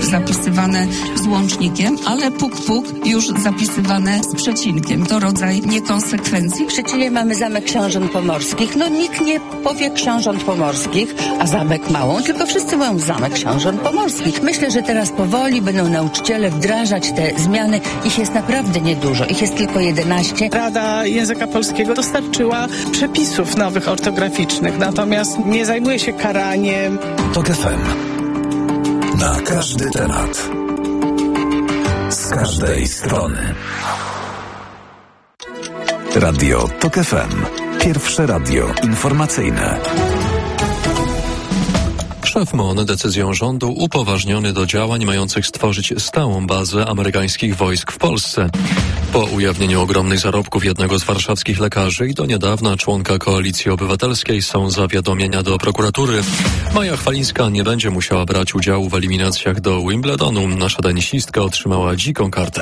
zapisywane z łącznikiem, ale puk już zapisywane z przecinkiem. To rodzaj niekonsekwencji. W Szczecinie mamy Zamek Książąt Pomorskich. Nikt nie powie Książąt Pomorskich, a Zamek Małą, tylko wszyscy mówią Zamek Książąt Pomorskich. Myślę, że teraz powoli będą nauczyciele wdrażać te zmiany. Ich jest naprawdę niedużo. Ich jest tylko 11. Rada Języka Polskiego dostarczyła przepisów nowych ortograficznych, natomiast nie zajmuje się karaniem. TOK FM. Na każdy temat. Z każdej strony. Radio TOK FM. Pierwsze radio informacyjne. Szef MON decyzją rządu upoważniony do działań mających stworzyć stałą bazę amerykańskich wojsk w Polsce. Po ujawnieniu ogromnych zarobków jednego z warszawskich lekarzy i do niedawna członka Koalicji Obywatelskiej są zawiadomienia do prokuratury. Maja Chwalińska nie będzie musiała brać udziału w eliminacjach do Wimbledonu. Nasza tenisistka otrzymała dziką kartę.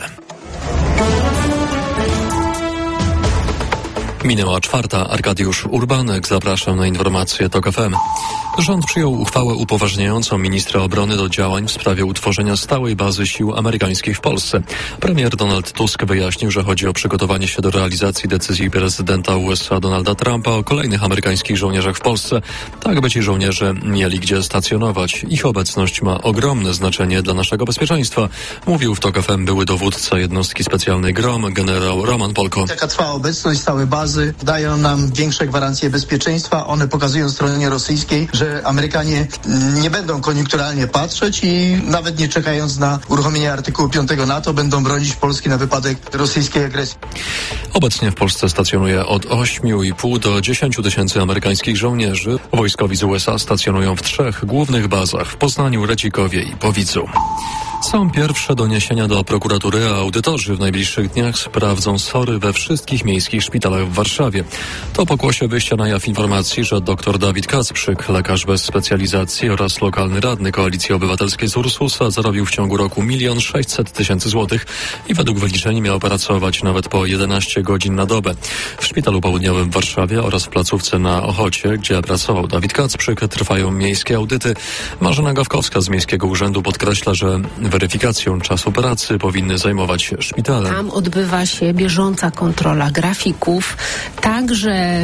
Minęła 4. Arkadiusz Urbanek. Zapraszam na informacje TOK FM. Rząd przyjął uchwałę upoważniającą ministra obrony do działań w sprawie utworzenia stałej bazy sił amerykańskich w Polsce. Premier Donald Tusk wyjaśnił, że chodzi o przygotowanie się do realizacji decyzji prezydenta USA Donalda Trumpa o kolejnych amerykańskich żołnierzach w Polsce, tak by ci żołnierze mieli gdzie stacjonować. Ich obecność ma ogromne znaczenie dla naszego bezpieczeństwa, mówił w TOK FM były dowódca jednostki specjalnej GROM, generał Roman Polko. Taka trwała obecność stałej bazy dają nam większe gwarancje bezpieczeństwa. One pokazują stronie rosyjskiej, że Amerykanie nie będą koniunkturalnie patrzeć i nawet nie czekając na uruchomienie artykułu 5 NATO będą bronić Polski na wypadek rosyjskiej agresji. Obecnie w Polsce stacjonuje od 8,5 do 10 tysięcy amerykańskich żołnierzy. Wojskowi z USA stacjonują w 3 głównych bazach w Poznaniu, Redzikowie i Powidzu. Są pierwsze doniesienia do prokuratury, a audytorzy w najbliższych dniach sprawdzą SOR-y we wszystkich miejskich szpitalach w Warszawie. To pokłosie wyjścia na jaw informacji, że dr Dawid Kacprzyk, lekarz bez specjalizacji oraz lokalny radny Koalicji Obywatelskiej z Ursusa zarobił w ciągu roku 1 600 000 złotych i według wyliczeń miał pracować nawet po 11 godzin na dobę. W Szpitalu Południowym w Warszawie oraz w placówce na Ochocie, gdzie pracował Dawid Kacprzyk, trwają miejskie audyty. Marzena Gawkowska z Miejskiego Urzędu podkreśla, że weryfikacją czasu pracy powinny zajmować szpitale. Tam odbywa się bieżąca kontrola grafików, także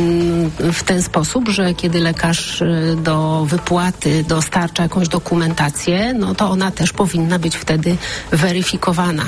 w ten sposób, że kiedy lekarz do wypłaty dostarcza jakąś dokumentację, to ona też powinna być wtedy weryfikowana.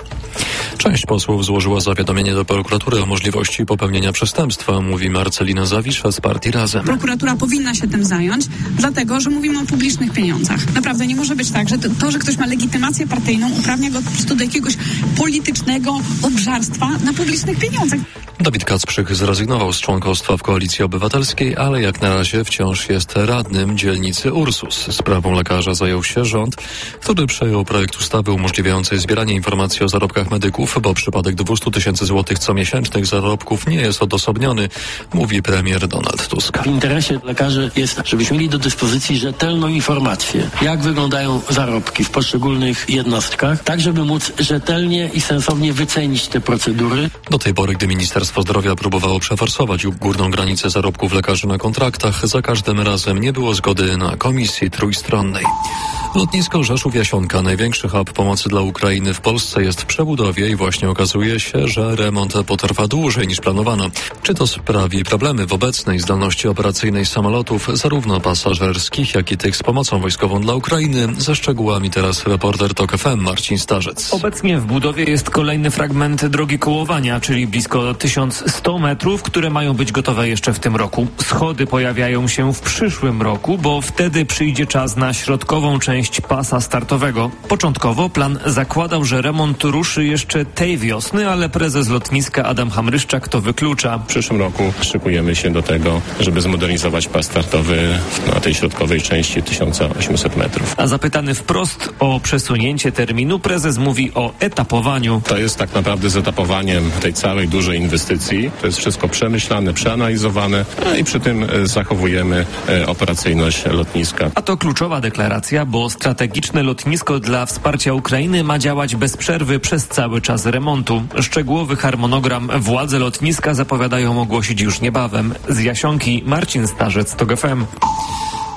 Część posłów złożyła zawiadomienie do prokuratury o możliwości popełnienia przestępstwa, mówi Marcelina Zawisza z partii Razem. Prokuratura powinna się tym zająć, dlatego, że mówimy o publicznych pieniądzach. Naprawdę nie może być tak, że to, że ktoś ma legitymację partyjną, uprawnia go po prostu do jakiegoś politycznego obżarstwa na publicznych pieniądzach. Dawid Kacprzyk zrezygnował z członkostwa w Koalicji Obywatelskiej, ale jak na razie wciąż jest radnym dzielnicy Ursus. Sprawą lekarza zajął się rząd, który przejął projekt ustawy umożliwiającej zbieranie informacji o zarobkach medyków, bo przypadek 200 000 złotych comiesięcznych zarobków nie jest odosobniony, mówi premier Donald Tusk. W interesie lekarzy jest, żebyśmy mieli do dyspozycji rzetelną informację, jak wyglądają zarobki w poszczególnych jednostkach, tak żeby móc rzetelnie i sensownie wycenić te procedury. Do tej pory, gdy Ministerstwo Zdrowia próbowało przeforsować górną granicę zarobków lekarzy na kontraktach, za każdym razem nie było zgody na komisji trójstronnej. Lotnisko Rzeszów-Jasionka, największy hub pomocy dla Ukrainy w Polsce, jest w przebudowie i właśnie okazuje się, że remont potrwa dłużej niż planowano. Czy to sprawi problemy w obecnej zdolności operacyjnej samolotów, zarówno pasażerskich, jak i tych z pomocą wojskową dla Ukrainy? Ze szczegółami teraz reporter TOK FM Marcin Starzec. Obecnie w budowie jest kolejny fragment drogi kołowania, czyli blisko 1100 metrów, które mają być gotowe jeszcze w tym roku. Schody pojawiają się w przyszłym roku, bo wtedy przyjdzie czas na środkową część pasa startowego. Początkowo plan zakładał, że remont ruszy jeszcze tej wiosny, ale prezes lotniska Adam Hamryszczak to wyklucza. W przyszłym roku szykujemy się do tego, żeby zmodernizować pas startowy na tej środkowej części 1800 metrów. A zapytany wprost o przesunięcie terminu, prezes mówi o etapowaniu. To jest tak naprawdę z etapowaniem tej całej dużej inwestycji. To jest wszystko przemyślane, przeanalizowane i przy tym zachowujemy operacyjność lotniska. A to kluczowa deklaracja, bo strategiczne lotnisko dla wsparcia Ukrainy ma działać bez przerwy przez cały czas remontu. Szczegółowy harmonogram władze lotniska zapowiadają ogłosić już niebawem. Z Jasionki Marcin Starzec, TOK FM.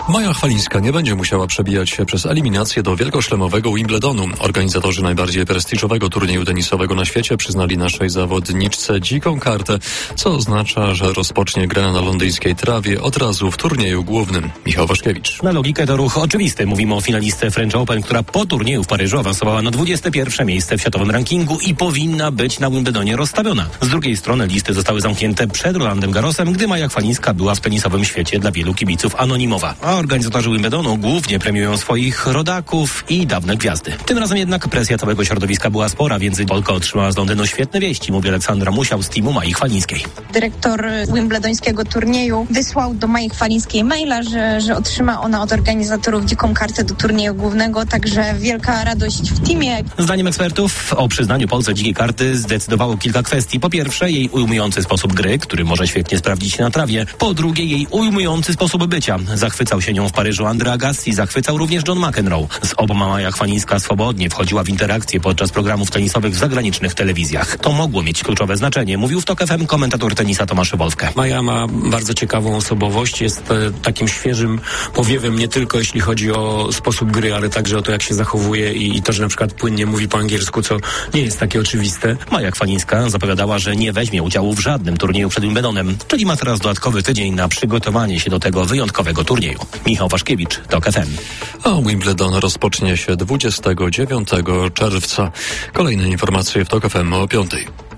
Maja Chwalińska nie będzie musiała przebijać się przez eliminację do wielkoszlemowego Wimbledonu. Organizatorzy najbardziej prestiżowego turnieju tenisowego na świecie przyznali naszej zawodniczce dziką kartę, co oznacza, że rozpocznie grę na londyńskiej trawie od razu w turnieju głównym. Michał Waszkiewicz. Na logikę to ruch oczywisty. Mówimy o finalistce French Open, która po turnieju w Paryżu awansowała na 21. miejsce w światowym rankingu i powinna być na Wimbledonie rozstawiona. Z drugiej strony listy zostały zamknięte przed Rolandem Garrosem, gdy Maja Chwalińska była w tenisowym świecie dla wielu kibiców anonimowa. A organizatorzy Wimbledonu głównie premiują swoich rodaków i dawne gwiazdy. Tym razem jednak presja całego środowiska była spora, więc Polka otrzymała z Londynu świetne wieści, mówi Aleksandra Musiał z teamu Mai Chwalińskiej. Dyrektor wimbledońskiego turnieju wysłał do Mai Chwalińskiej maila, że otrzyma ona od organizatorów dziką kartę do turnieju głównego, także wielka radość w teamie. Zdaniem ekspertów o przyznaniu Polce dzikiej karty zdecydowało kilka kwestii. Po pierwsze, jej ujmujący sposób gry, który może świetnie sprawdzić się na trawie. Po drugie, jej ujmujący sposób bycia. Zachwycał się nią w Paryżu Andre Agassi, zachwycał również John McEnroe. Z oboma Maja Chwalińska swobodnie wchodziła w interakcję podczas programów tenisowych w zagranicznych telewizjach. To mogło mieć kluczowe znaczenie, mówił w TOK FM komentator tenisa Tomasz Wolfke. Maja ma bardzo ciekawą osobowość, jest takim świeżym powiewem nie tylko jeśli chodzi o sposób gry, ale także o to, jak się zachowuje i to, że na przykład płynnie mówi po angielsku, co nie jest takie oczywiste. Maja Chwalińska zapowiadała, że nie weźmie udziału w żadnym turnieju przed Wimbledonem, czyli ma teraz dodatkowy tydzień na przygotowanie się do tego wyjątkowego turnieju. Michał Waszkiewicz, TOK FM. A Wimbledon rozpocznie się 29 czerwca. Kolejne informacje w TOK FM o 5.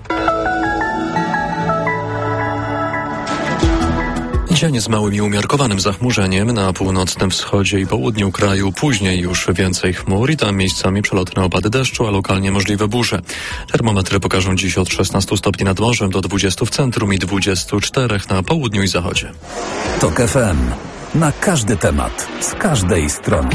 Dzień z małym i umiarkowanym zachmurzeniem na północnym wschodzie i południu kraju. Później już więcej chmur i tam miejscami przelotne opady deszczu, a lokalnie możliwe burze. Termometry pokażą dziś od 16 stopni nad morzem do 20 w centrum i 24 na południu i zachodzie. TOK FM. Na każdy temat, z każdej strony.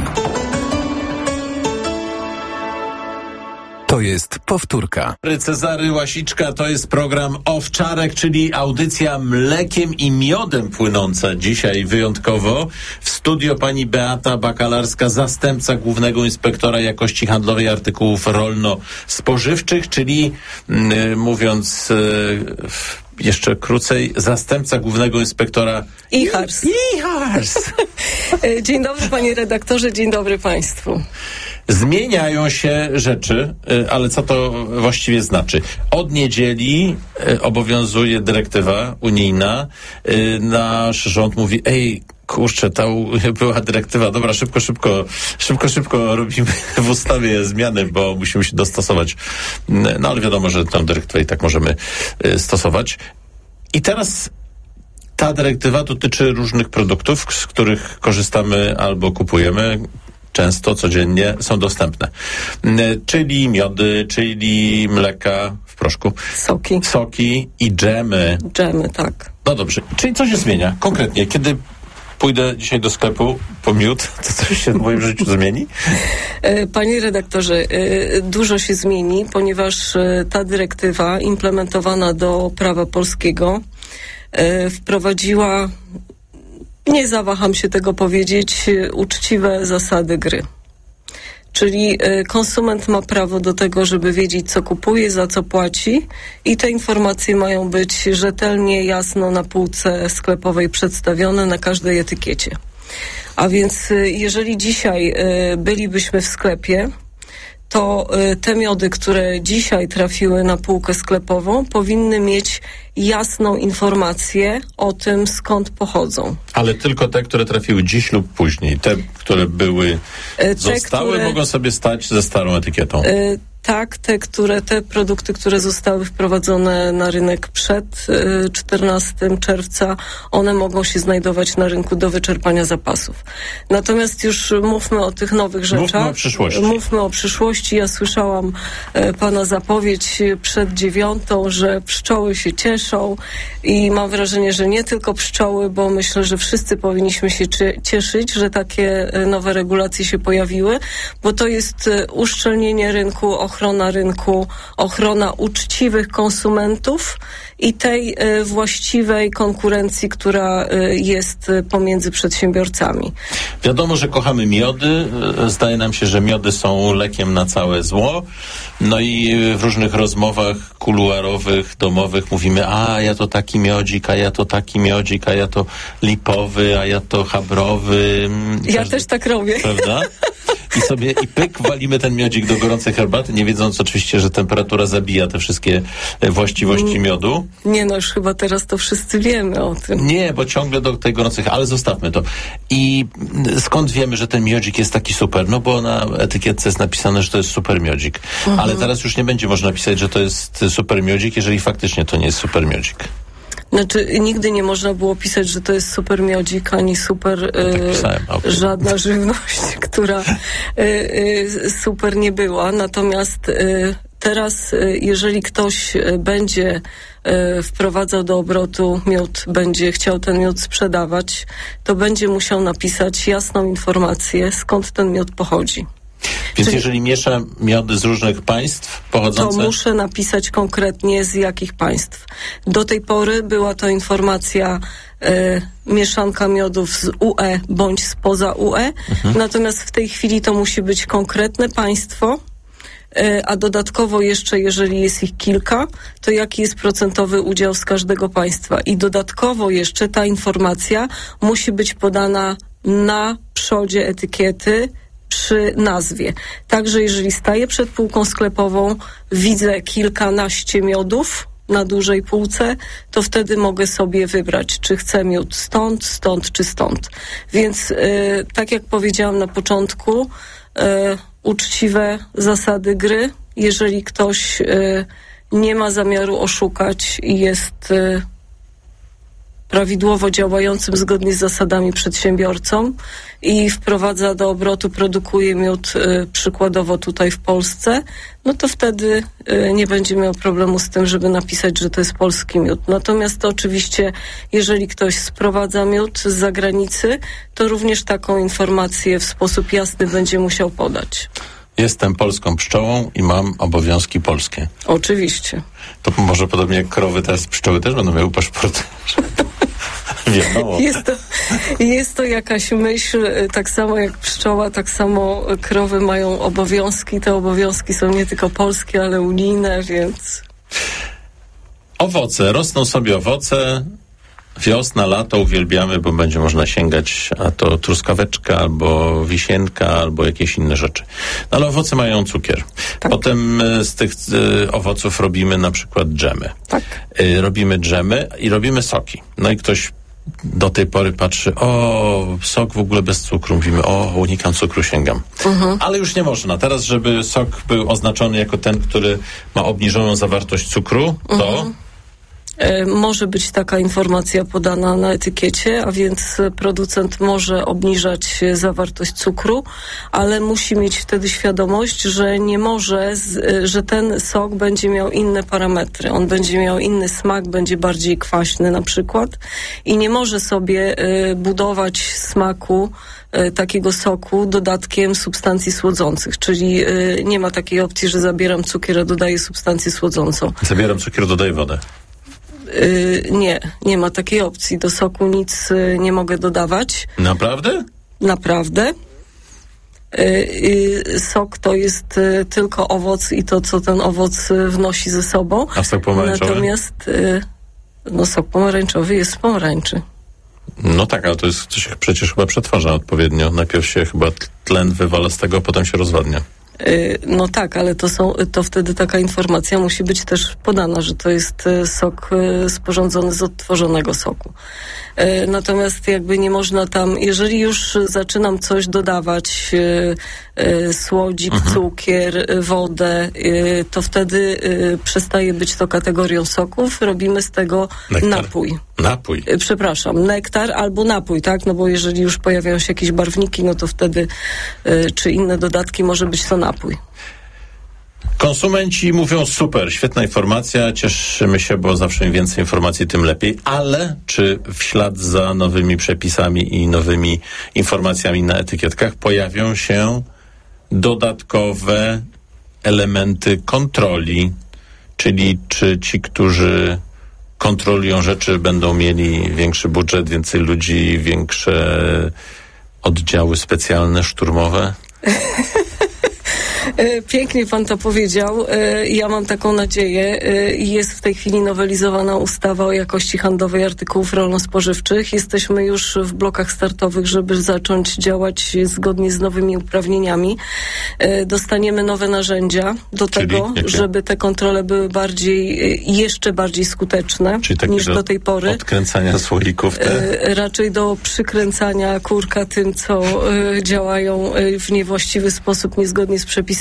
To jest powtórka. Cezary Łasiczka, to jest program Owczarek, czyli audycja mlekiem i miodem płynąca. Dzisiaj wyjątkowo w studio pani Beata Bakalarska, zastępca Głównego Inspektora Jakości Handlowej Artykułów Rolno-Spożywczych, czyli mówiąc jeszcze krócej, zastępca Głównego Inspektora IJHARS. Dzień dobry panie redaktorze, dzień dobry państwu. Zmieniają się rzeczy, ale co to właściwie znaczy? Od niedzieli obowiązuje dyrektywa unijna. Nasz rząd mówi, kurczę, ta była dyrektywa, dobra, szybko robimy w ustawie zmiany, bo musimy się dostosować. No ale wiadomo, że tę dyrektywę i tak możemy stosować. I teraz ta dyrektywa dotyczy różnych produktów, z których korzystamy albo kupujemy. Często, codziennie są dostępne. Czyli miody, czyli mleka w proszku. Soki i dżemy. Dżemy, tak. No dobrze. Czyli co się zmienia? Konkretnie, kiedy pójdę dzisiaj do sklepu po miód, to coś się w moim życiu zmieni? Panie redaktorze, dużo się zmieni, ponieważ ta dyrektywa implementowana do prawa polskiego wprowadziła, nie zawaham się tego powiedzieć, uczciwe zasady gry. Czyli konsument ma prawo do tego, żeby wiedzieć, co kupuje, za co płaci i te informacje mają być rzetelnie, jasno na półce sklepowej przedstawione na każdej etykiecie. A więc jeżeli dzisiaj bylibyśmy w sklepie, to te miody, które dzisiaj trafiły na półkę sklepową, powinny mieć jasną informację o tym, skąd pochodzą. Ale tylko te, które trafiły dziś lub później. Te, które były zostały, mogą sobie stać ze starą etykietą. Tak, te produkty, które zostały wprowadzone na rynek przed 14 czerwca, one mogą się znajdować na rynku do wyczerpania zapasów. Natomiast już mówmy o tych nowych rzeczach. Mówmy o przyszłości. Ja słyszałam pana zapowiedź przed 9, że pszczoły się cieszą i mam wrażenie, że nie tylko pszczoły, bo myślę, że wszyscy powinniśmy się cieszyć, że takie nowe regulacje się pojawiły, bo to jest uszczelnienie rynku, ochrona rynku, ochrona uczciwych konsumentów i tej właściwej konkurencji, która jest pomiędzy przedsiębiorcami. Wiadomo, że kochamy miody. Zdaje nam się, że miody są lekiem na całe zło. No i w różnych rozmowach kuluarowych, domowych mówimy, a ja to taki miodzik, a ja to taki miodzik, a ja to lipowy, a ja to chabrowy. Ja też tak robię. Prawda? I pyk, walimy ten miodzik do gorącej herbaty, nie wiedząc oczywiście, że temperatura zabija te wszystkie właściwości miodu. Nie no, już chyba teraz to wszyscy wiemy o tym. Nie, bo ciągle do tej gorącej, ale zostawmy to. I skąd wiemy, że ten miodzik jest taki super? No bo na etykietce jest napisane, że to jest super miodzik. Ale teraz już nie będzie można napisać, że to jest super miodzik, jeżeli faktycznie to nie jest super miodzik. Znaczy, nigdy nie można było pisać, że to jest super miodzik, ani super żadna żywność, która super nie była. Natomiast teraz, jeżeli ktoś będzie wprowadzał do obrotu miód, będzie chciał ten miód sprzedawać, to będzie musiał napisać jasną informację, skąd ten miód pochodzi. Więc jeżeli miesza miody z różnych państw pochodzące... To muszę napisać konkretnie z jakich państw. Do tej pory była to informacja mieszanka miodów z UE bądź spoza UE, natomiast w tej chwili to musi być konkretne państwo, a dodatkowo jeszcze, jeżeli jest ich kilka, to jaki jest procentowy udział z każdego państwa. I dodatkowo jeszcze ta informacja musi być podana na przodzie etykiety, przy nazwie. Także jeżeli staję przed półką sklepową, widzę kilkanaście miodów na dużej półce, to wtedy mogę sobie wybrać, czy chcę miód stąd, stąd, czy stąd. Więc tak jak powiedziałam na początku, uczciwe zasady gry. Jeżeli ktoś nie ma zamiaru oszukać i jest prawidłowo działającym zgodnie z zasadami przedsiębiorcą i wprowadza do obrotu, produkuje miód przykładowo tutaj w Polsce, no to wtedy nie będzie miał problemu z tym, żeby napisać, że to jest polski miód. Natomiast to oczywiście, jeżeli ktoś sprowadza miód z zagranicy, to również taką informację w sposób jasny będzie musiał podać. Jestem polską pszczołą i mam obowiązki polskie. Oczywiście. To może podobnie jak krowy, teraz pszczoły też będą miały paszport. Wiadomo. Jest to jakaś myśl, tak samo jak pszczoła, tak samo krowy mają obowiązki. Te obowiązki są nie tylko polskie, ale unijne, więc... Owoce. Rosną sobie owoce. Wiosna, lato uwielbiamy, bo będzie można sięgać, a to truskaweczka, albo wisienka, albo jakieś inne rzeczy. No, ale owoce mają cukier. Tak. Potem z tych owoców robimy na przykład dżemy. Tak. Robimy dżemy i robimy soki. No i ktoś do tej pory patrzy, o, sok w ogóle bez cukru. Mówimy, o, unikam cukru, sięgam. Ale już nie można. Teraz, żeby sok był oznaczony jako ten, który ma obniżoną zawartość cukru, to... Może być taka informacja podana na etykiecie, a więc producent może obniżać zawartość cukru, ale musi mieć wtedy świadomość, że nie może, że ten sok będzie miał inne parametry. On będzie miał inny smak, będzie bardziej kwaśny na przykład i nie może sobie budować smaku takiego soku dodatkiem substancji słodzących, czyli nie ma takiej opcji, że zabieram cukier, a dodaję substancję słodzącą. Zabieram cukier, dodaję wodę. Nie ma takiej opcji. Do soku nic nie mogę dodawać. Naprawdę? Naprawdę. Sok to jest tylko owoc i to, co ten owoc wnosi ze sobą. A sok pomarańczowy? Natomiast sok pomarańczowy jest z pomarańczy. No tak, ale to się przecież chyba przetwarza odpowiednio. Najpierw się chyba tlen wywala z tego, a potem się rozwadnia. No tak, ale to wtedy taka informacja musi być też podana, że to jest sok sporządzony z odtworzonego soku. Natomiast jakby nie można tam, jeżeli już zaczynam coś dodawać, słodzik, cukier, wodę, to wtedy przestaje być to kategorią soków, robimy z tego napój. Przepraszam, nektar albo napój, tak? No bo jeżeli już pojawiają się jakieś barwniki, no to wtedy czy inne dodatki może być to napój. Konsumenci mówią super, świetna informacja, cieszymy się, bo zawsze im więcej informacji, tym lepiej, ale czy w ślad za nowymi przepisami i nowymi informacjami na etykietkach pojawią się dodatkowe elementy kontroli, czyli czy ci, którzy kontrolują rzeczy, będą mieli większy budżet, więcej ludzi, większe oddziały specjalne, szturmowe? Pięknie pan to powiedział. Ja mam taką nadzieję. Jest w tej chwili nowelizowana ustawa o jakości handlowej artykułów rolno-spożywczych. Jesteśmy już w blokach startowych, żeby zacząć działać zgodnie z nowymi uprawnieniami. Dostaniemy nowe narzędzia do tego, żeby te kontrole były jeszcze bardziej skuteczne niż do tej pory. Odkręcania słoików? Raczej do przykręcania kurka tym, co działają w niewłaściwy sposób, niezgodnie z przepisami.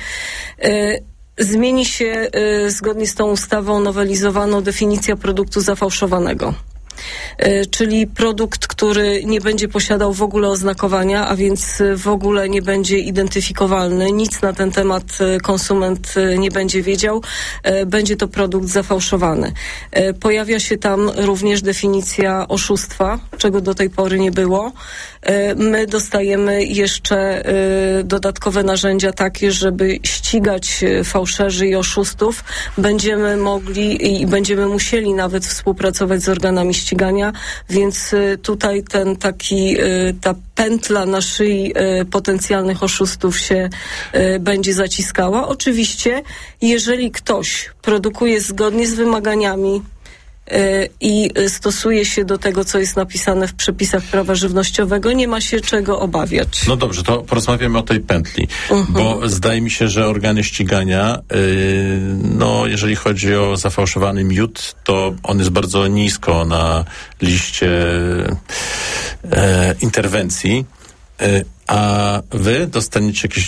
Zmieni się zgodnie z tą ustawą nowelizowaną definicja produktu zafałszowanego. Czyli produkt, który nie będzie posiadał w ogóle oznakowania, a więc w ogóle nie będzie identyfikowalny. Nic na ten temat konsument nie będzie wiedział. Będzie to produkt zafałszowany. Pojawia się tam również definicja oszustwa, czego do tej pory nie było. My dostajemy jeszcze dodatkowe narzędzia takie, żeby ścigać fałszerzy i oszustów. Będziemy mogli i będziemy musieli nawet współpracować z organami ścigania, więc tutaj ta pętla na szyi potencjalnych oszustów się będzie zaciskała. Oczywiście, jeżeli ktoś produkuje zgodnie z wymaganiami i stosuje się do tego, co jest napisane w przepisach prawa żywnościowego, nie ma się czego obawiać. No dobrze, to porozmawiamy o tej pętli, bo zdaje mi się, że organy ścigania, jeżeli chodzi o zafałszowany miód, to on jest bardzo nisko na liście interwencji. A wy dostaniecie jakiś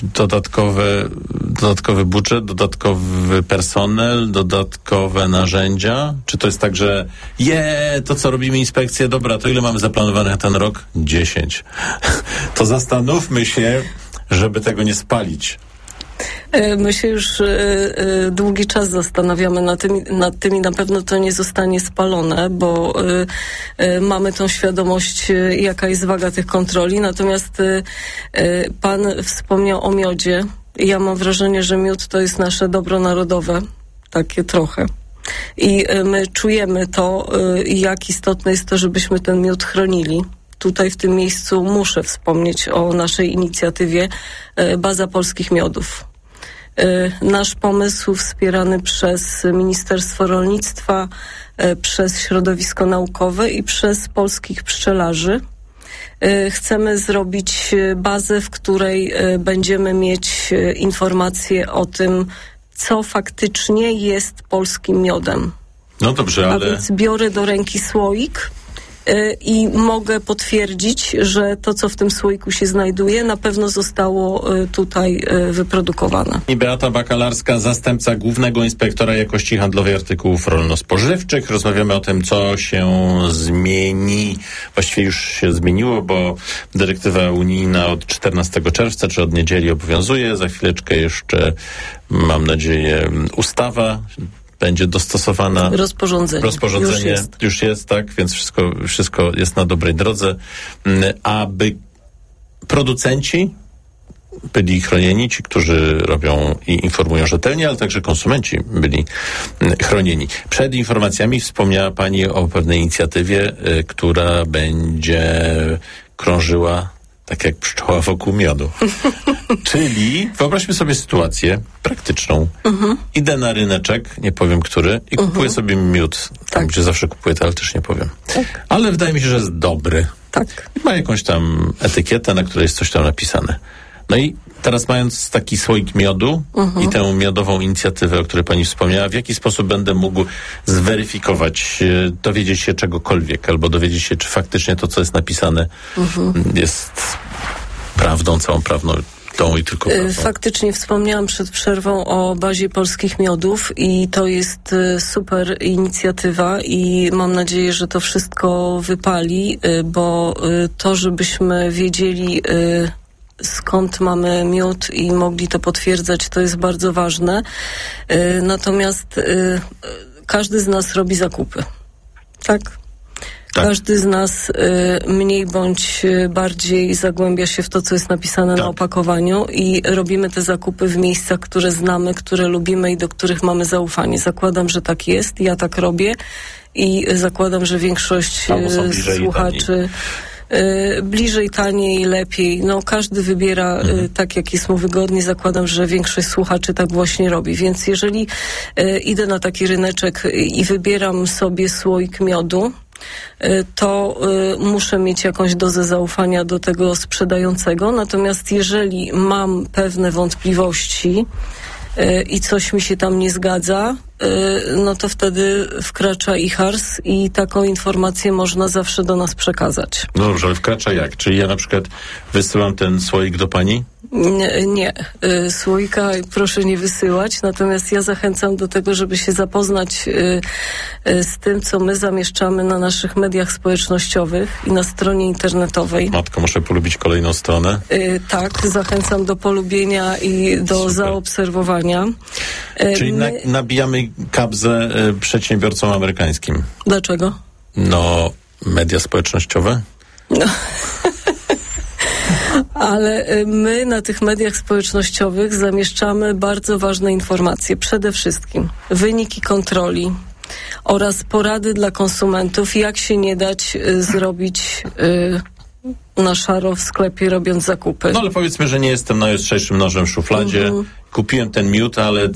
dodatkowy budżet, dodatkowy personel, dodatkowe narzędzia? Czy to jest tak, że to co robimy inspekcję, dobra, to ile mamy zaplanowane na ten rok? 10. To zastanówmy się, żeby tego nie spalić. My się już długi czas zastanawiamy nad tym i na pewno to nie zostanie spalone, bo mamy tą świadomość, jaka jest waga tych kontroli. Natomiast pan wspomniał o miodzie. Ja mam wrażenie, że miód to jest nasze dobro narodowe, takie trochę. I my czujemy to, jak istotne jest to, żebyśmy ten miód chronili. Tutaj w tym miejscu muszę wspomnieć o naszej inicjatywie Baza Polskich Miodów. Nasz pomysł wspierany przez Ministerstwo Rolnictwa, przez środowisko naukowe i przez polskich pszczelarzy. Chcemy zrobić bazę, w której będziemy mieć informacje o tym, co faktycznie jest polskim miodem. No dobrze, ale... A więc biorę do ręki słoik i mogę potwierdzić, że to, co w tym słoiku się znajduje, na pewno zostało tutaj wyprodukowane. Beata Bakalarska, zastępca Głównego Inspektora Jakości Handlowej Artykułów Rolno-Spożywczych. Rozmawiamy o tym, co się zmieni. Właściwie już się zmieniło, bo dyrektywa unijna od 14 czerwca, czy od niedzieli obowiązuje. Za chwileczkę jeszcze, mam nadzieję, ustawa będzie dostosowana. Rozporządzenie już jest, tak, więc wszystko jest na dobrej drodze, aby producenci byli chronieni, ci, którzy robią i informują rzetelnie, ale także konsumenci byli chronieni. Przed informacjami wspomniała Pani o pewnej inicjatywie, która będzie krążyła tak jak pszczoła wokół miodu. Czyli wyobraźmy sobie sytuację praktyczną. Idę na ryneczek, nie powiem który, i kupuję sobie miód. Tam, gdzie zawsze kupuję, to ale też nie powiem. Tak. Ale wydaje mi się, że jest dobry. Tak. Ma jakąś tam etykietę, na której jest coś tam napisane. No i teraz, mając taki słoik miodu i tę miodową inicjatywę, o której Pani wspomniała, w jaki sposób będę mógł zweryfikować, dowiedzieć się czegokolwiek, albo dowiedzieć się, czy faktycznie to, co jest napisane, jest prawdą, całą prawdą i tylko prawdą. Faktycznie wspomniałam przed przerwą o bazie polskich miodów i to jest super inicjatywa i mam nadzieję, że to wszystko wypali, bo to, żebyśmy wiedzieli, skąd mamy miód i mogli to potwierdzać, to jest bardzo ważne. Natomiast każdy z nas robi zakupy. Tak? Każdy z nas mniej bądź bardziej zagłębia się w to, co jest napisane na opakowaniu i robimy te zakupy w miejscach, które znamy, które lubimy i do których mamy zaufanie. Zakładam, że tak jest, ja tak robię i zakładam, że większość słuchaczy bliżej, taniej, lepiej. No, każdy wybiera tak, jak jest mu wygodnie. Zakładam, że większość słuchaczy tak właśnie robi. Więc jeżeli idę na taki ryneczek i wybieram sobie słoik miodu, to muszę mieć jakąś dozę zaufania do tego sprzedającego. Natomiast jeżeli mam pewne wątpliwości i coś mi się tam nie zgadza, no to wtedy wkracza IJHARS i taką informację można zawsze do nas przekazać. No dobrze, ale wkracza jak? Czyli ja na przykład wysyłam ten słoik do pani? Nie. Słoika proszę nie wysyłać, natomiast ja zachęcam do tego, żeby się zapoznać z tym, co my zamieszczamy na naszych mediach społecznościowych i na stronie internetowej. Matko, muszę polubić kolejną stronę? Tak, zachęcam do polubienia i do zaobserwowania. Czyli nabijamy kabzę przedsiębiorcom amerykańskim. Dlaczego? No, media społecznościowe? No. Ale my na tych mediach społecznościowych zamieszczamy bardzo ważne informacje. Przede wszystkim wyniki kontroli oraz porady dla konsumentów, jak się nie dać zrobić na szaro w sklepie, robiąc zakupy. No ale powiedzmy, że nie jestem najostrzejszym nożem w szufladzie. Kupiłem ten miód, ale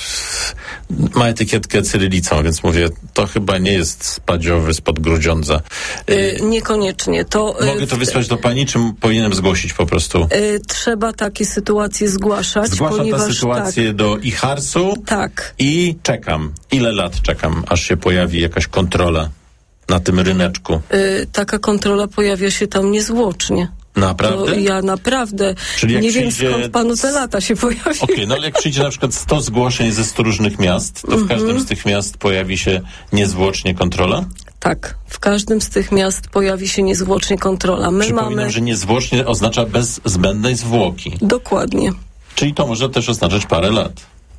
ma etykietkę cyrylicą, więc mówię, to chyba nie jest spadziowy spod Grudziądza. Niekoniecznie. Mogę to wysłać do pani, czy powinienem zgłosić po prostu? Trzeba takie sytuacje zgłaszać. Zgłaszam tę sytuację do IJHARS-u i czekam. Ile lat czekam, aż się pojawi jakaś kontrola na tym ryneczku? Taka kontrola pojawia się tam niezwłocznie. Naprawdę? Ja naprawdę nie wiem, skąd panu te lata się pojawiły. Okej, no ale jak przyjdzie na przykład 100 zgłoszeń ze 100 różnych miast, to w każdym z tych miast pojawi się niezwłocznie kontrola? Tak, w każdym z tych miast pojawi się niezwłocznie kontrola. Przypominam, że niezwłocznie oznacza bez zbędnej zwłoki. Dokładnie. Czyli to może też oznaczać parę lat.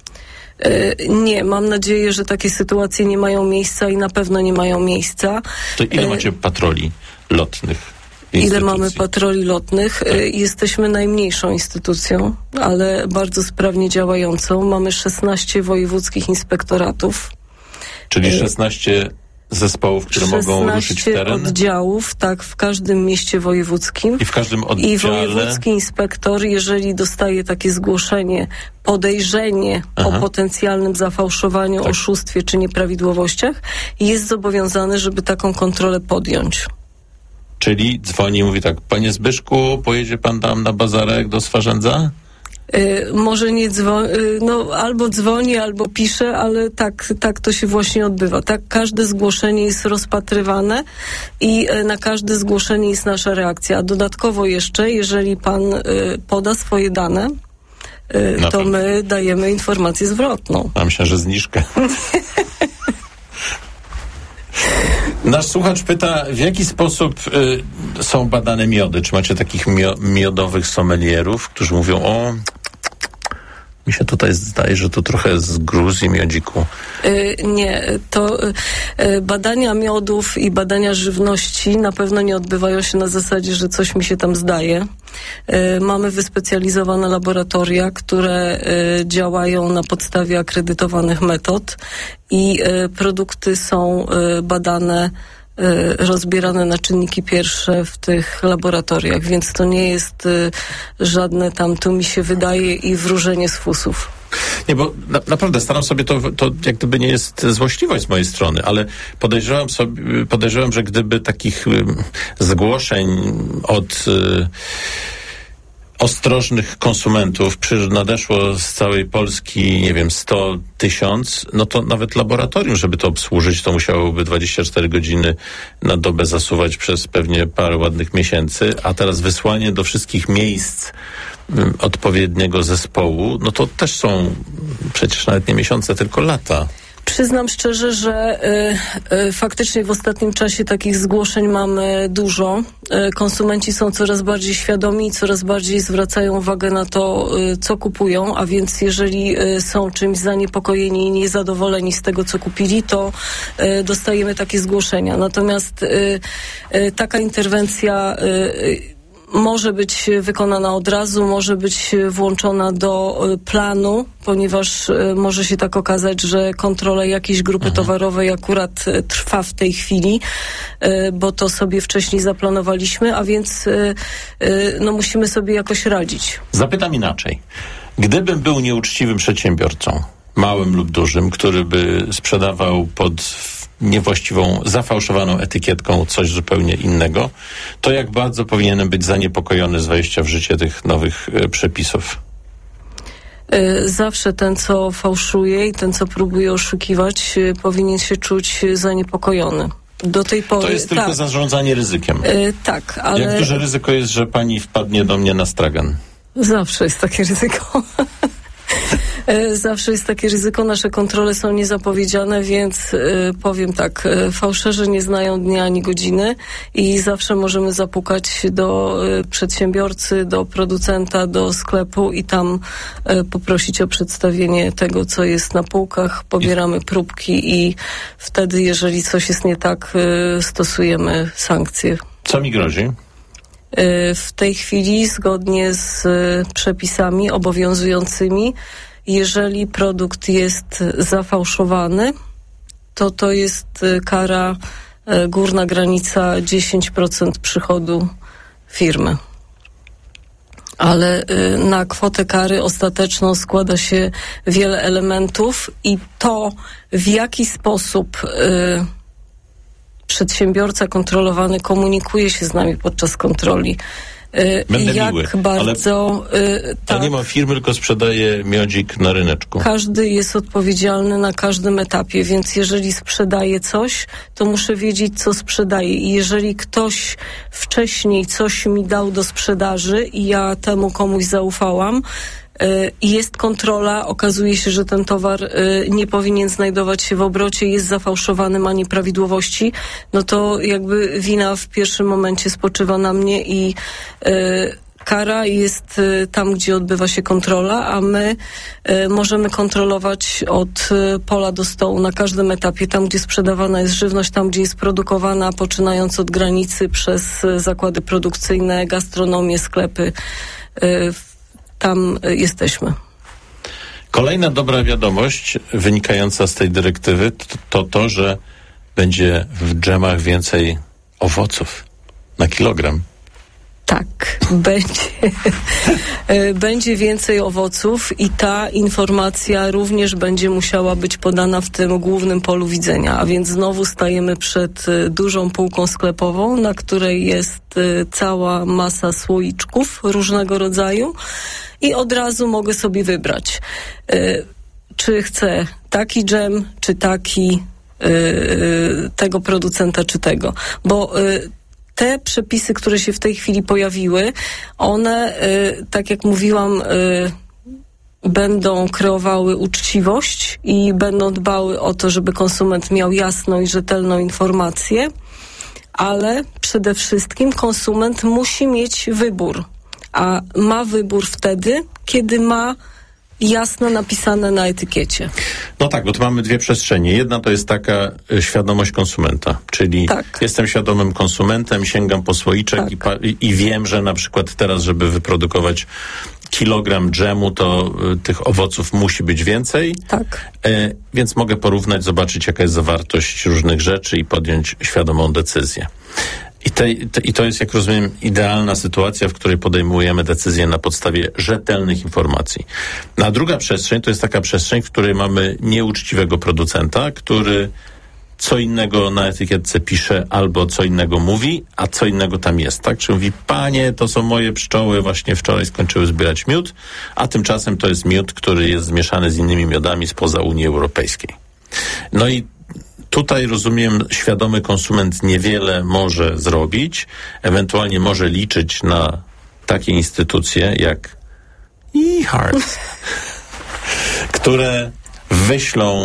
Nie, mam nadzieję, że takie sytuacje nie mają miejsca i na pewno nie mają miejsca. To ile macie patroli lotnych? Ile mamy patroli lotnych? Jesteśmy najmniejszą instytucją, ale bardzo sprawnie działającą. Mamy 16 wojewódzkich inspektoratów. Czyli 16 zespołów, które mogą ruszyć w teren? 16 oddziałów, tak, w każdym mieście wojewódzkim. I w każdym oddziale? I wojewódzki inspektor, jeżeli dostaje takie zgłoszenie, podejrzenie o potencjalnym zafałszowaniu, oszustwie czy nieprawidłowościach, jest zobowiązany, żeby taką kontrolę podjąć. Czyli dzwoni i mówi tak, panie Zbyszku, pojedzie pan tam na bazarek do Swarzędza? Może nie dzwoni, albo dzwoni, albo pisze, ale tak to się właśnie odbywa. Tak, każde zgłoszenie jest rozpatrywane i na każde zgłoszenie jest nasza reakcja. A dodatkowo jeszcze, jeżeli pan poda swoje dane, to my dajemy informację zwrotną. A myślę, że zniżkę. Nasz słuchacz pyta, w jaki sposób są badane miody? Czy macie takich miodowych sommelierów, którzy mówią, mi się tutaj zdaje, że tu trochę z Gruzji miodziku. Nie, to badania miodów i badania żywności na pewno nie odbywają się na zasadzie, że coś mi się tam zdaje. Mamy wyspecjalizowane laboratoria, które działają na podstawie akredytowanych metod i produkty są badane, rozbierane na czynniki pierwsze w tych laboratoriach, więc to nie jest żadne tam tu mi się wydaje i wróżenie z fusów. Nie, bo naprawdę staram sobie to jak gdyby nie jest złośliwość z mojej strony, ale podejrzewam, że gdyby takich zgłoszeń od ostrożnych konsumentów nadeszło z całej Polski, nie wiem, 100 000, no to nawet laboratorium, żeby to obsłużyć, to musiałoby 24 godziny na dobę zasuwać przez pewnie parę ładnych miesięcy, a teraz wysłanie do wszystkich miejsc odpowiedniego zespołu, no to też są przecież nawet nie miesiące, tylko lata. Przyznam szczerze, że faktycznie w ostatnim czasie takich zgłoszeń mamy dużo. Konsumenci są coraz bardziej świadomi i coraz bardziej zwracają uwagę na to, co kupują, a więc jeżeli są czymś zaniepokojeni i niezadowoleni z tego, co kupili, to dostajemy takie zgłoszenia. Natomiast taka interwencja może być wykonana od razu, może być włączona do planu, ponieważ może się tak okazać, że kontrola jakiejś grupy towarowej akurat trwa w tej chwili, bo to sobie wcześniej zaplanowaliśmy, a więc musimy sobie jakoś radzić. Zapytam inaczej. Gdybym był nieuczciwym przedsiębiorcą, małym lub dużym, który by sprzedawał pod niewłaściwą, zafałszowaną etykietką coś zupełnie innego, to jak bardzo powinienem być zaniepokojony z wejścia w życie tych nowych przepisów? Zawsze ten, co fałszuje i ten, co próbuje oszukiwać, powinien się czuć zaniepokojony. Do tej pory, to jest tylko zarządzanie ryzykiem. Tak, ale... Jak duże ryzyko jest, że pani wpadnie do mnie na stragan? Zawsze jest takie ryzyko. Zawsze jest takie ryzyko. Nasze kontrole są niezapowiedziane, więc powiem tak, fałszerzy nie znają dnia ani godziny i zawsze możemy zapukać do przedsiębiorcy, do producenta, do sklepu i tam poprosić o przedstawienie tego, co jest na półkach. Pobieramy próbki i wtedy, jeżeli coś jest nie tak, stosujemy sankcje. Co mi grozi? W tej chwili, zgodnie z przepisami obowiązującymi, jeżeli produkt jest zafałszowany, to jest kara, górna granica 10% przychodu firmy. Ale na kwotę kary ostateczną składa się wiele elementów i to, w jaki sposób przedsiębiorca kontrolowany komunikuje się z nami podczas kontroli. Będę jak miły, bardzo... Ja nie mam firmy, tylko sprzedaję miodzik na ryneczku. Każdy jest odpowiedzialny na każdym etapie, więc jeżeli sprzedaję coś, to muszę wiedzieć, co sprzedaję. I jeżeli ktoś wcześniej coś mi dał do sprzedaży i ja temu komuś zaufałam, i jest kontrola, okazuje się, że ten towar nie powinien znajdować się w obrocie, jest zafałszowany, ma nieprawidłowości, no to jakby wina w pierwszym momencie spoczywa na mnie i kara jest tam, gdzie odbywa się kontrola, a my możemy kontrolować od pola do stołu na każdym etapie, tam gdzie sprzedawana jest żywność, tam gdzie jest produkowana, poczynając od granicy przez zakłady produkcyjne, gastronomię, sklepy, tam jesteśmy. Kolejna dobra wiadomość wynikająca z tej dyrektywy to, że będzie w dżemach więcej owoców na kilogram. Tak, będzie więcej owoców i ta informacja również będzie musiała być podana w tym głównym polu widzenia, a więc znowu stajemy przed dużą półką sklepową, na której jest cała masa słoiczków różnego rodzaju i od razu mogę sobie wybrać, czy chcę taki dżem, czy taki, tego producenta, czy tego, bo te przepisy, które się w tej chwili pojawiły, one, tak jak mówiłam, będą kreowały uczciwość i będą dbały o to, żeby konsument miał jasną i rzetelną informację, ale przede wszystkim konsument musi mieć wybór, a ma wybór wtedy, kiedy ma jasno napisane na etykiecie. No tak, bo tu mamy dwie przestrzenie. Jedna to jest taka świadomość konsumenta, czyli jestem świadomym konsumentem, sięgam po słoiczek i wiem, że na przykład teraz, żeby wyprodukować kilogram dżemu, to tych owoców musi być więcej. Tak. Więc mogę porównać, zobaczyć, jaka jest zawartość różnych rzeczy i podjąć świadomą decyzję. I to jest, jak rozumiem, idealna sytuacja, w której podejmujemy decyzje na podstawie rzetelnych informacji. A druga przestrzeń to jest taka przestrzeń, w której mamy nieuczciwego producenta, który co innego na etykietce pisze albo co innego mówi, a co innego tam jest, tak? Czyli mówi, panie, to są moje pszczoły, właśnie wczoraj skończyły zbierać miód, a tymczasem to jest miód, który jest zmieszany z innymi miodami spoza Unii Europejskiej. No i tutaj, rozumiem, świadomy konsument niewiele może zrobić, ewentualnie może liczyć na takie instytucje jak eHeart, które wyślą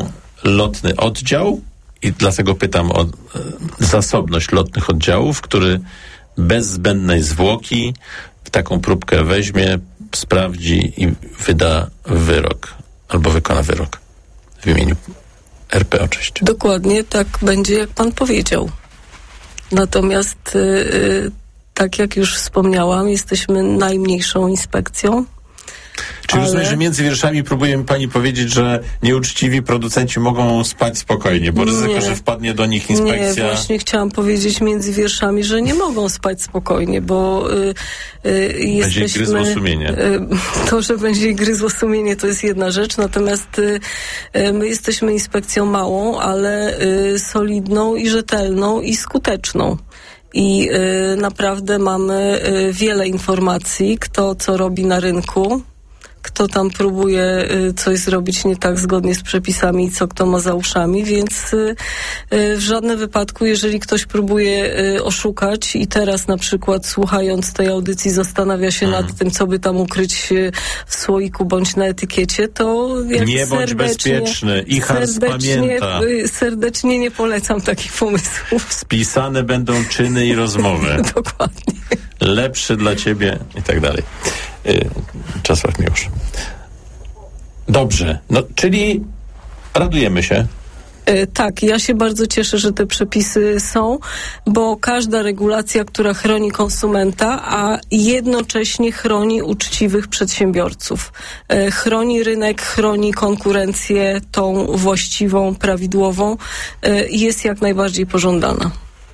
lotny oddział i dlatego pytam o zasobność lotnych oddziałów, który bez zbędnej zwłoki taką próbkę weźmie, sprawdzi i wyda wyrok, albo wykona wyrok w imieniu RP oczywiście. Dokładnie tak będzie, jak pan powiedział. Natomiast tak jak już wspomniałam, jesteśmy najmniejszą inspekcją. Czy rozumiem, że między wierszami próbuje mi pani powiedzieć, że nieuczciwi producenci mogą spać spokojnie, bo ryzyko, że wpadnie do nich inspekcja... Nie, właśnie chciałam powiedzieć między wierszami, że nie mogą spać spokojnie, bo będzie ich gryzło sumienie. To, że będzie ich gryzło sumienie, to jest jedna rzecz, natomiast my jesteśmy inspekcją małą, ale solidną i rzetelną i skuteczną. I naprawdę mamy wiele informacji, kto co robi na rynku, kto tam próbuje coś zrobić nie tak zgodnie z przepisami i co kto ma za uszami, więc w żadnym wypadku, jeżeli ktoś próbuje oszukać i teraz na przykład słuchając tej audycji zastanawia się nad tym, co by tam ukryć w słoiku bądź na etykiecie, to jak nie bądź bezpieczny, IJHARS pamięta. Serdecznie nie polecam takich pomysłów. Spisane będą czyny i rozmowy. Dokładnie. Lepszy dla ciebie i tak dalej. Czesław Miłosz. Dobrze, no czyli radujemy się. Tak, ja się bardzo cieszę, że te przepisy są, bo każda regulacja, która chroni konsumenta, a jednocześnie chroni uczciwych przedsiębiorców. Chroni rynek, chroni konkurencję tą właściwą, prawidłową i jest jak najbardziej pożądana.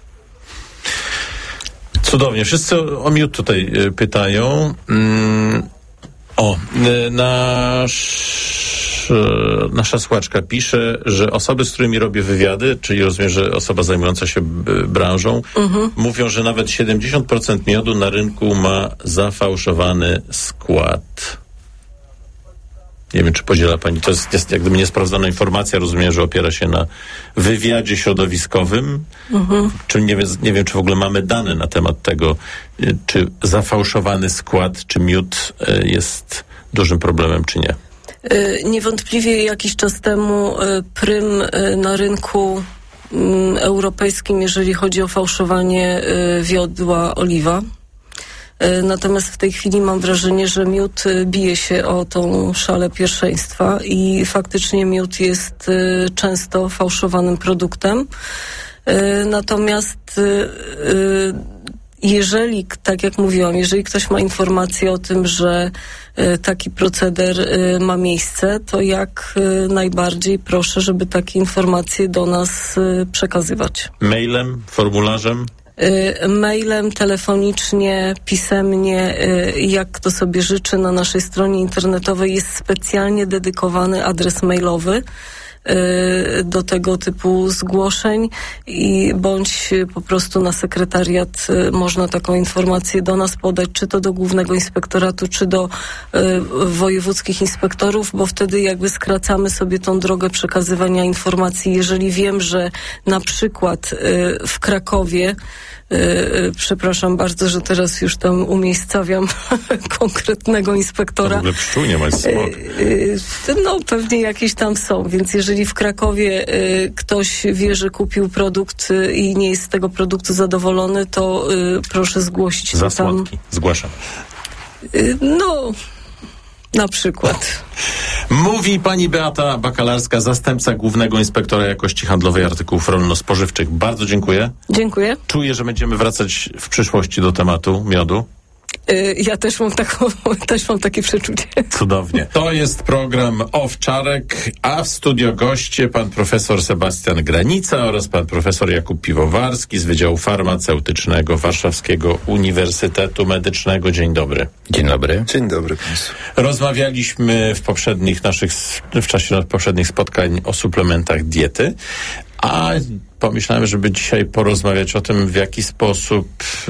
Cudownie. Wszyscy o miód tutaj pytają. Nasza słuchaczka pisze, że osoby, z którymi robię wywiady, czyli rozumiem, że osoba zajmująca się branżą, mówią, że nawet 70% miodu na rynku ma zafałszowany skład. Nie wiem, czy podziela pani. To jest jak gdyby niesprawdzona informacja. Rozumiem, że opiera się na wywiadzie środowiskowym. Czy nie wiem, czy w ogóle mamy dane na temat tego, czy zafałszowany skład, czy miód jest dużym problemem, czy nie. Niewątpliwie jakiś czas temu prym na rynku europejskim, jeżeli chodzi o fałszowanie, wiodła oliwa. Natomiast w tej chwili mam wrażenie, że miód bije się o tą szalę pierwszeństwa i faktycznie miód jest często fałszowanym produktem. Natomiast jeżeli, tak jak mówiłam, jeżeli ktoś ma informację o tym, że taki proceder ma miejsce, to jak najbardziej proszę, żeby takie informacje do nas przekazywać. Mailem, formularzem? Mailem, telefonicznie, pisemnie, jak kto sobie życzy. Na naszej stronie internetowej jest specjalnie dedykowany adres mailowy do tego typu zgłoszeń i bądź po prostu na sekretariat można taką informację do nas podać, czy to do Głównego Inspektoratu, czy do wojewódzkich inspektorów, bo wtedy jakby skracamy sobie tą drogę przekazywania informacji. Jeżeli wiem, że na przykład w Krakowie, przepraszam bardzo, że teraz już tam umiejscawiam konkretnego inspektora. W ogóle pszczół nie ma smog. No pewnie jakieś tam są, więc jeżeli w Krakowie ktoś wie, że kupił produkt i nie jest z tego produktu zadowolony, to proszę zgłosić. Za słodki. Zgłaszam. No, na przykład. Mówi pani Beata Bakalarska, zastępca Głównego Inspektora Jakości Handlowej Artykułów Rolno-Spożywczych. Bardzo dziękuję. Dziękuję. Czuję, że będziemy wracać w przyszłości do tematu miodu. Ja też mam takie przeczucie. Cudownie. To jest program Owczarek, a w studio goście pan profesor Sebastian Granica oraz pan profesor Jakub Piwowarski z Wydziału Farmaceutycznego Warszawskiego Uniwersytetu Medycznego. Dzień dobry. Dzień dobry. Dzień dobry państwu. Rozmawialiśmy w czasie poprzednich spotkań o suplementach diety, a pomyślałem, żeby dzisiaj porozmawiać o tym, w jaki sposób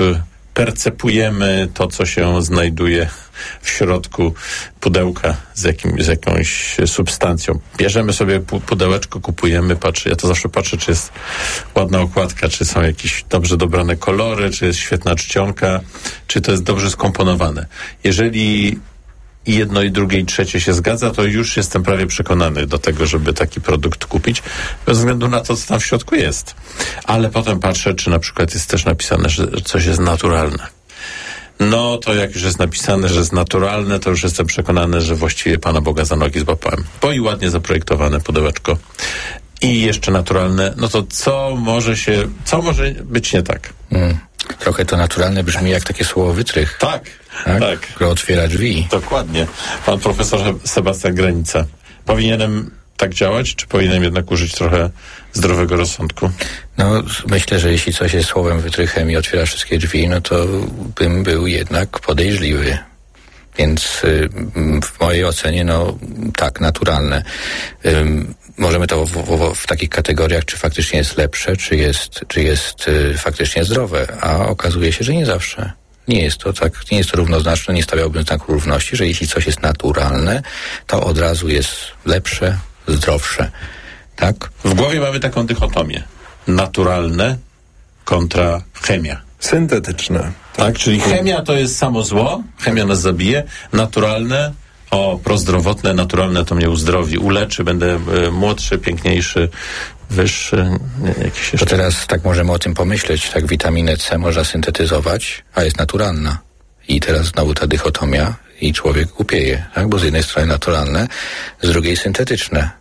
percepujemy to, co się znajduje w środku pudełka z jakąś substancją. Bierzemy sobie pudełeczko, kupujemy, ja to zawsze patrzę, czy jest ładna okładka, czy są jakieś dobrze dobrane kolory, czy jest świetna czcionka, czy to jest dobrze skomponowane. Jeżeli i jedno, i drugie, i trzecie się zgadza, to już jestem prawie przekonany do tego, żeby taki produkt kupić, bez względu na to, co tam w środku jest. Ale potem patrzę, czy na przykład jest też napisane, że coś jest naturalne. No to jak już jest napisane, że jest naturalne, to już jestem przekonany, że właściwie Pana Boga za nogi złapałem. Bo i ładnie zaprojektowane pudełeczko. I jeszcze naturalne, no to co może być nie tak? Trochę to naturalne brzmi jak takie słowo wytrych. Tak. Które otwiera drzwi. Dokładnie. Pan profesor Sebastian Granica. Powinienem tak działać, czy powinienem jednak użyć trochę zdrowego rozsądku? No, myślę, że jeśli coś jest słowem wytrychem i otwiera wszystkie drzwi, no to bym był jednak podejrzliwy. Więc w mojej ocenie, no tak, naturalne. Możemy to w takich kategoriach, czy faktycznie jest lepsze, czy jest faktycznie zdrowe, a okazuje się, że nie zawsze. Nie jest to tak, nie jest to równoznaczne, nie stawiałbym znaku równości, że jeśli coś jest naturalne, to od razu jest lepsze, zdrowsze. Tak? W głowie mamy taką dychotomię. Naturalne kontra chemia. Syntetyczne. Tak, czyli chemia to jest samo zło, chemia nas zabije. Naturalne, prozdrowotne, naturalne to mnie uzdrowi, uleczy, będę młodszy, piękniejszy, wyższy, jakieś jeszcze... To teraz tak możemy o tym pomyśleć, tak witaminę C można syntetyzować, a jest naturalna. I teraz znowu ta dychotomia i człowiek głupieje, tak? Bo z jednej strony naturalne, z drugiej syntetyczne.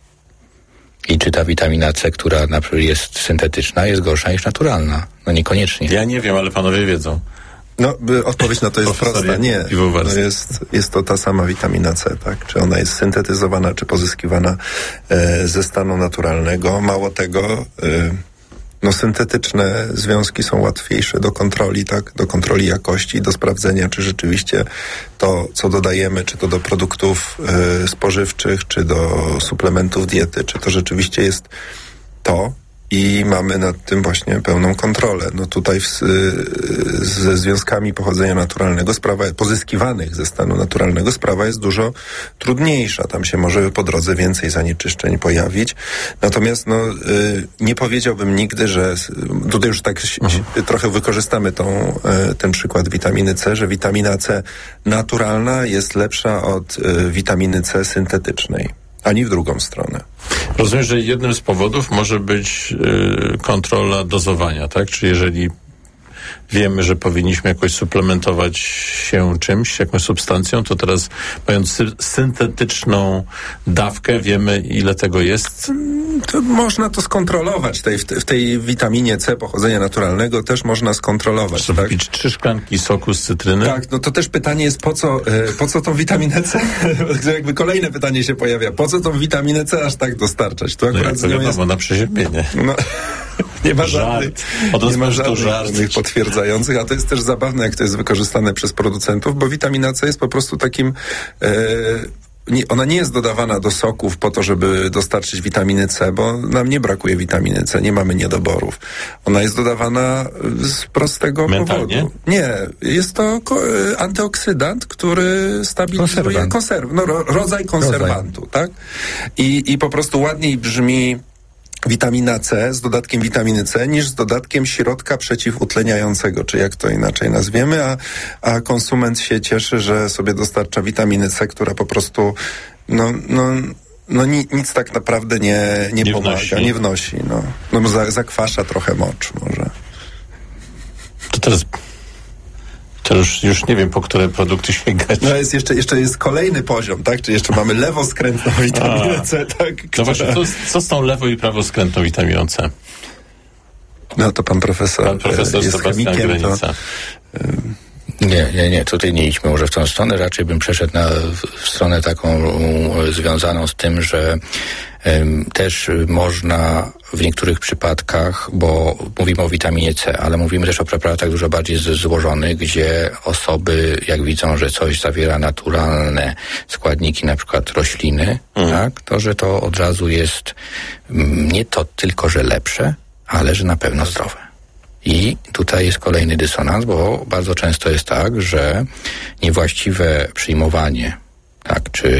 I czy ta witamina C, która na przykład jest syntetyczna, jest gorsza niż naturalna? No niekoniecznie. Ja nie wiem, ale panowie wiedzą. No, odpowiedź na to jest prosta. Nie. No jest to ta sama witamina C, tak? Czy ona jest syntetyzowana, czy pozyskiwana ze stanu naturalnego. Mało tego, syntetyczne związki są łatwiejsze do kontroli, tak? Do kontroli jakości, do sprawdzenia, czy rzeczywiście to, co dodajemy, czy to do produktów spożywczych, czy do suplementów diety, czy to rzeczywiście jest to. I mamy nad tym właśnie pełną kontrolę. No tutaj ze związkami pochodzenia naturalnego, pozyskiwanych ze stanu naturalnego, sprawa jest dużo trudniejsza. Tam się może po drodze więcej zanieczyszczeń pojawić. Natomiast nie powiedziałbym nigdy, że tutaj już tak trochę wykorzystamy ten przykład witaminy C, że witamina C naturalna jest lepsza od witaminy C syntetycznej. Ani w drugą stronę. Rozumiem, że jednym z powodów może być kontrola dozowania, tak? Czy jeżeli wiemy, że powinniśmy jakoś suplementować się czymś, jakąś substancją, to teraz mając syntetyczną dawkę, wiemy, ile tego jest? To można to skontrolować. W tej witaminie C pochodzenia naturalnego też można skontrolować. Trzeba pić 3 szklanki soku z cytryny? Tak, no to też pytanie jest, po co tą witaminę C? Jakby kolejne pytanie się pojawia. Po co tą witaminę C aż tak dostarczać? To akurat to wiadomo, na przeziębienie. Nie ma żadnych potwierdzających, a to jest też zabawne, jak to jest wykorzystane przez producentów, bo witamina C jest po prostu takim... ona nie jest dodawana do soków po to, żeby dostarczyć witaminy C, bo nam nie brakuje witaminy C, nie mamy niedoborów. Ona jest dodawana z prostego powodu. Nie, jest to antyoksydant, który stabilizuje rodzaj konserwantu, tak? I po prostu ładniej brzmi witamina C z dodatkiem witaminy C niż z dodatkiem środka przeciwutleniającego, czy jak to inaczej nazwiemy, a konsument się cieszy, że sobie dostarcza witaminy C, która po prostu nic tak naprawdę nie pomaga, nie wnosi. No bo zakwasza trochę mocz może. To teraz już nie wiem, po które produkty sięgać. No jeszcze jest kolejny poziom, tak? Czy jeszcze mamy lewoskrętną witaminę C, tak? No właśnie, co z tą lewo- i prawoskrętną witaminą C? No to pan profesor jest Sebastian Granica. Nie, tutaj nie idźmy może w tą stronę, raczej bym przeszedł w stronę taką związaną z tym, że też można w niektórych przypadkach, bo mówimy o witaminie C, ale mówimy też o preparatach dużo bardziej złożonych, gdzie osoby, jak widzą, że coś zawiera naturalne składniki, na przykład rośliny, tak, to że to od razu jest nie to tylko, że lepsze, ale że na pewno zdrowe. I tutaj jest kolejny dysonans, bo bardzo często jest tak, że niewłaściwe przyjmowanie, tak,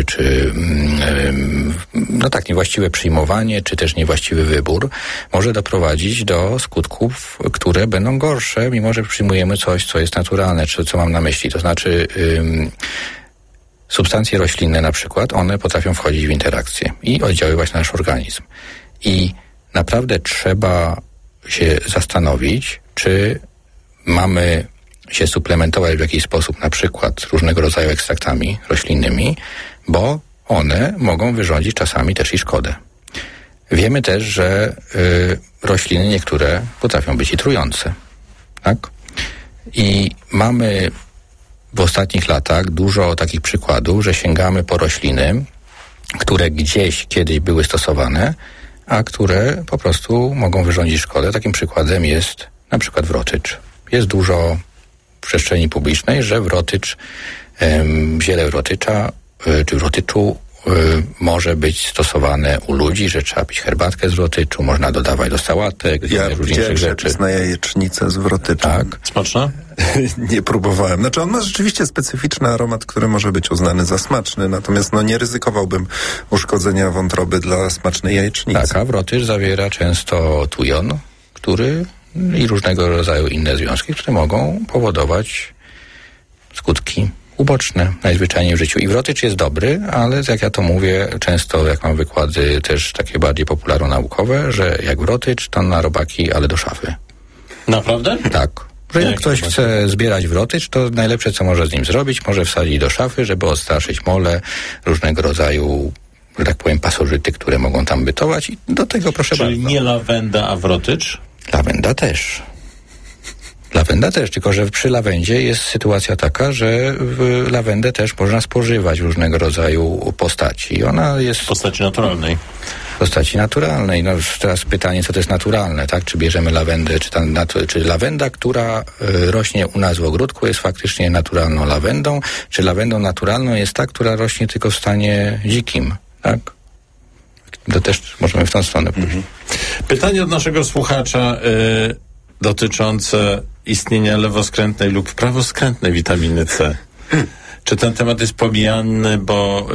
niewłaściwe przyjmowanie, czy też niewłaściwy wybór może doprowadzić do skutków, które będą gorsze, mimo że przyjmujemy coś, co jest naturalne, czy co mam na myśli. To znaczy, substancje roślinne na przykład, one potrafią wchodzić w interakcję i oddziaływać na nasz organizm. I naprawdę trzeba się zastanowić, czy mamy się suplementować w jakiś sposób, na przykład różnego rodzaju ekstraktami roślinnymi, bo one mogą wyrządzić czasami też i szkodę. Wiemy też, że rośliny niektóre potrafią być i trujące. Tak? I mamy w ostatnich latach dużo takich przykładów, że sięgamy po rośliny, które gdzieś kiedyś były stosowane, a które po prostu mogą wyrządzić szkodę. Takim przykładem jest na przykład wrotycz. Jest dużo w przestrzeni publicznej, że wrotycz, ziele wrotycza czy wrotyczu może być stosowane u ludzi, że trzeba pić herbatkę z wrotyczu, można dodawać do sałatek, do różniejszych rzeczy. Na jajecznicę z wrotyczem. Tak. Smaczna? Nie próbowałem. Znaczy on ma rzeczywiście specyficzny aromat, który może być uznany za smaczny, natomiast nie ryzykowałbym uszkodzenia wątroby dla smacznej jajecznicy. Tak, a wrotycz zawiera często tujon, i różnego rodzaju inne związki, które mogą powodować skutki uboczne najzwyczajniej w życiu. I wrotycz jest dobry, ale jak ja to mówię, często jak mam wykłady też takie bardziej popularno-naukowe, że jak wrotycz, to na robaki, ale do szafy. Naprawdę? Tak. Że jak ktoś chce zbierać wrotycz, to najlepsze, co może z nim zrobić, może wsadzić do szafy, żeby odstraszyć mole, różnego rodzaju, że tak powiem, pasożyty, które mogą tam bytować i do tego proszę Czyli bardzo. nie lawenda, a wrotycz? Lawenda też. Lawenda też, tylko że przy lawendzie jest sytuacja taka, że lawendę też można spożywać w różnego rodzaju postaci. Ona jest... W postaci naturalnej. W postaci naturalnej. No teraz pytanie, co to jest naturalne, tak? Czy bierzemy lawendę, czy lawenda, która rośnie u nas w ogródku, jest faktycznie naturalną lawendą, czy lawendą naturalną jest ta, która rośnie tylko w stanie dzikim, tak? To też możemy w tą stronę pójść. Pytanie od naszego słuchacza dotyczące istnienia lewoskrętnej lub prawoskrętnej witaminy C. Czy ten temat jest pomijany, bo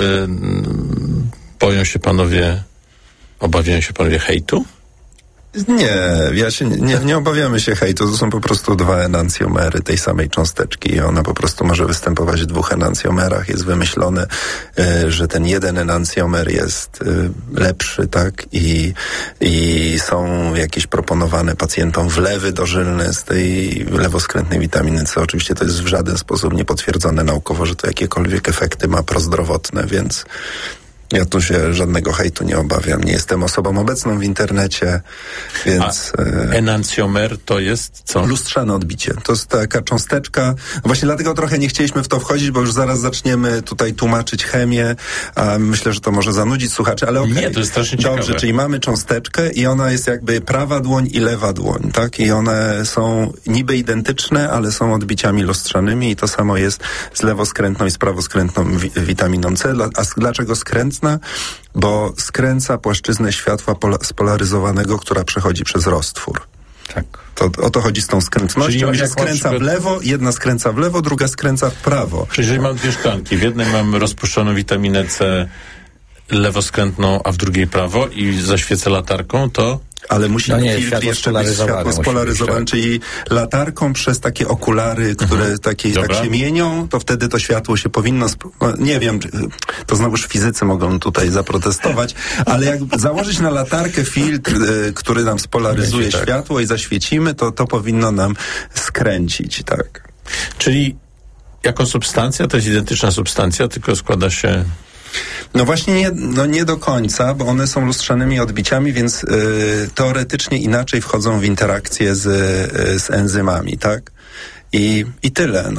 obawiają się panowie hejtu? Nie, nie obawiamy się hejtu, to są po prostu dwa enancjomery tej samej cząsteczki i ona po prostu może występować w dwóch enancjomerach. Jest wymyślone, że ten jeden enancjomer jest lepszy, tak? I są jakieś proponowane pacjentom wlewy dożylne z tej lewoskrętnej witaminy C. Oczywiście to jest w żaden sposób niepotwierdzone naukowo, że to jakiekolwiek efekty ma prozdrowotne, więc ja tu się żadnego hejtu nie obawiam. Nie jestem osobą obecną w internecie, więc... Enancjomer to jest co? Lustrzane odbicie. To jest taka cząsteczka. Właśnie dlatego trochę nie chcieliśmy w to wchodzić, bo już zaraz zaczniemy tutaj tłumaczyć chemię, a myślę, że to może zanudzić słuchaczy, ale okej. Nie, to jest strasznie ciekawe. Dobrze, czyli mamy cząsteczkę i ona jest jakby prawa dłoń i lewa dłoń, tak? I one są niby identyczne, ale są odbiciami lustrzanymi i to samo jest z lewoskrętną i z prawoskrętną witaminą C. A dlaczego skrętna? Bo skręca płaszczyznę światła spolaryzowanego, która przechodzi przez roztwór. Tak. To o to chodzi z tą skrętnością, że skręca w lewo, jedna skręca w lewo, druga skręca w prawo. Czyli jeżeli mam dwie szklanki, w jednej mam rozpuszczoną witaminę C lewoskrętną, a w drugiej prawo i zaświecę latarką, to... Ale musi filtr jeszcze być światło spolaryzowane, czyli latarką przez takie okulary, które tak się mienią, to wtedy to światło się powinno... nie wiem, to znowuż fizycy mogą tutaj zaprotestować, ale jak założyć na latarkę filtr, który nam spolaryzuje światło i zaświecimy, to powinno nam skręcić, tak. Czyli jako substancja to jest identyczna substancja, tylko składa się... No właśnie nie do końca, bo one są lustrzanymi odbiciami, więc teoretycznie inaczej wchodzą w interakcję z enzymami, tak? I tyle,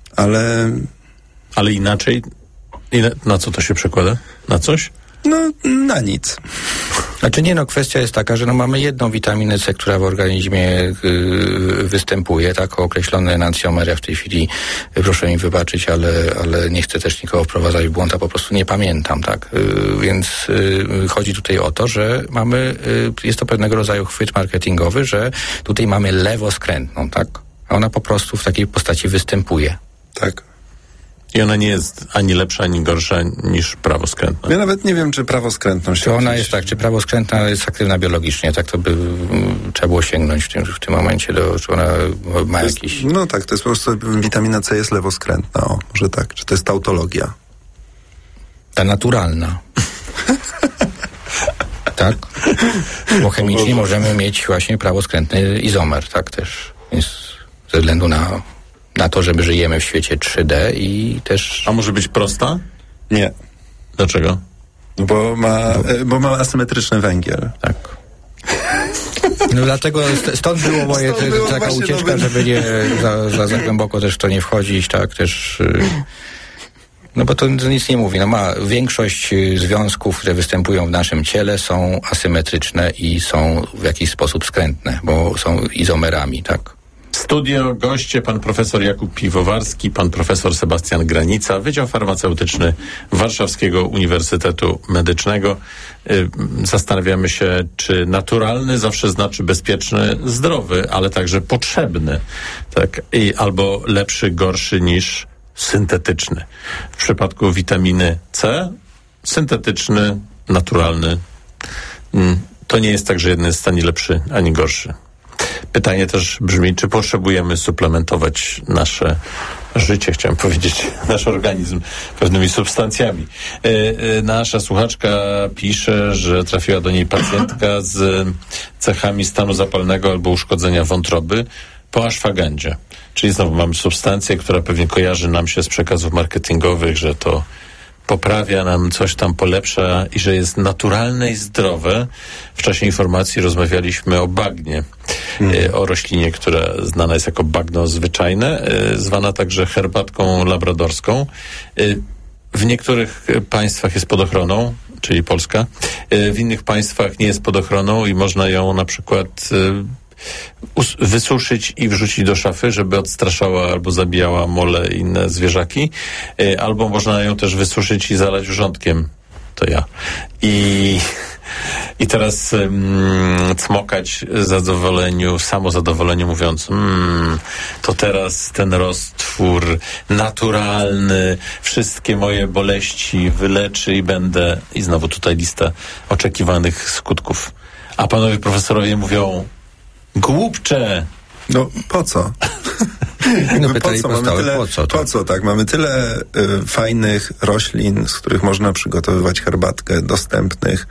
Ale inaczej? Na co to się przekłada? Na coś? No, na nic. Znaczy kwestia jest taka, że mamy jedną witaminę C, która w organizmie występuje, tak, określony enancjomer. Ja w tej chwili, proszę mi wybaczyć, ale nie chcę też nikogo wprowadzać w błąd, a po prostu nie pamiętam, tak. Więc chodzi tutaj o to, że jest to pewnego rodzaju chwyt marketingowy, że tutaj mamy lewoskrętną, tak, a ona po prostu w takiej postaci występuje. Tak. I ona nie jest ani lepsza, ani gorsza niż prawoskrętna. Ja nawet nie wiem, czy prawoskrętną się... Czy ona jest tak, czy prawoskrętna jest aktywna biologicznie, tak to by trzeba było sięgnąć w tym momencie, czy ona ma jakiś... No tak, to jest po prostu witamina C jest lewoskrętna, może tak, czy to jest tautologia. Ta naturalna. Tak? Bo chemicznie możemy mieć właśnie prawoskrętny izomer, tak też. Więc ze względu na to, że my żyjemy w świecie 3D i też... A może być prosta? Nie. Dlaczego? Bo ma asymetryczny węgiel. Tak. No dlatego stąd było moje taka ucieczka, żeby nie za głęboko też w to nie wchodzić, tak, też... No bo to nic nie mówi. No większość związków, które występują w naszym ciele, są asymetryczne i są w jakiś sposób skrętne, bo są izomerami, tak. Studio, goście, pan profesor Jakub Piwowarski, pan profesor Sebastian Granica, Wydział Farmaceutyczny Warszawskiego Uniwersytetu Medycznego. Zastanawiamy się, czy naturalny zawsze znaczy bezpieczny, zdrowy, ale także potrzebny, tak? Albo lepszy, gorszy niż syntetyczny. W przypadku witaminy C syntetyczny, naturalny. To nie jest tak, że jeden jest ani lepszy, ani gorszy. Pytanie też brzmi, czy potrzebujemy suplementować nasze życie, chciałem powiedzieć, nasz organizm pewnymi substancjami. Nasza słuchaczka pisze, że trafiła do niej pacjentka z cechami stanu zapalnego albo uszkodzenia wątroby po aszwagandzie. Czyli znowu mamy substancję, która pewnie kojarzy nam się z przekazów marketingowych, że to poprawia nam, coś tam polepsza i że jest naturalne i zdrowe. W czasie informacji rozmawialiśmy o bagnie, o roślinie, która znana jest jako bagno zwyczajne, zwana także herbatką labradorską. W niektórych państwach jest pod ochroną, czyli Polska. W innych państwach nie jest pod ochroną i można ją na przykład wysuszyć i wrzucić do szafy, żeby odstraszała albo zabijała mole i inne zwierzaki, albo można ją też wysuszyć i zalać wrzątkiem. To ja. I teraz cmokać samozadowoleniu mówiąc, to teraz ten roztwór naturalny wszystkie moje boleści wyleczy i znowu tutaj lista oczekiwanych skutków. A panowie profesorowie mówią, głupcze! No, po co? No, po co, tak? Mamy tyle fajnych roślin, z których można przygotowywać herbatkę, dostępnych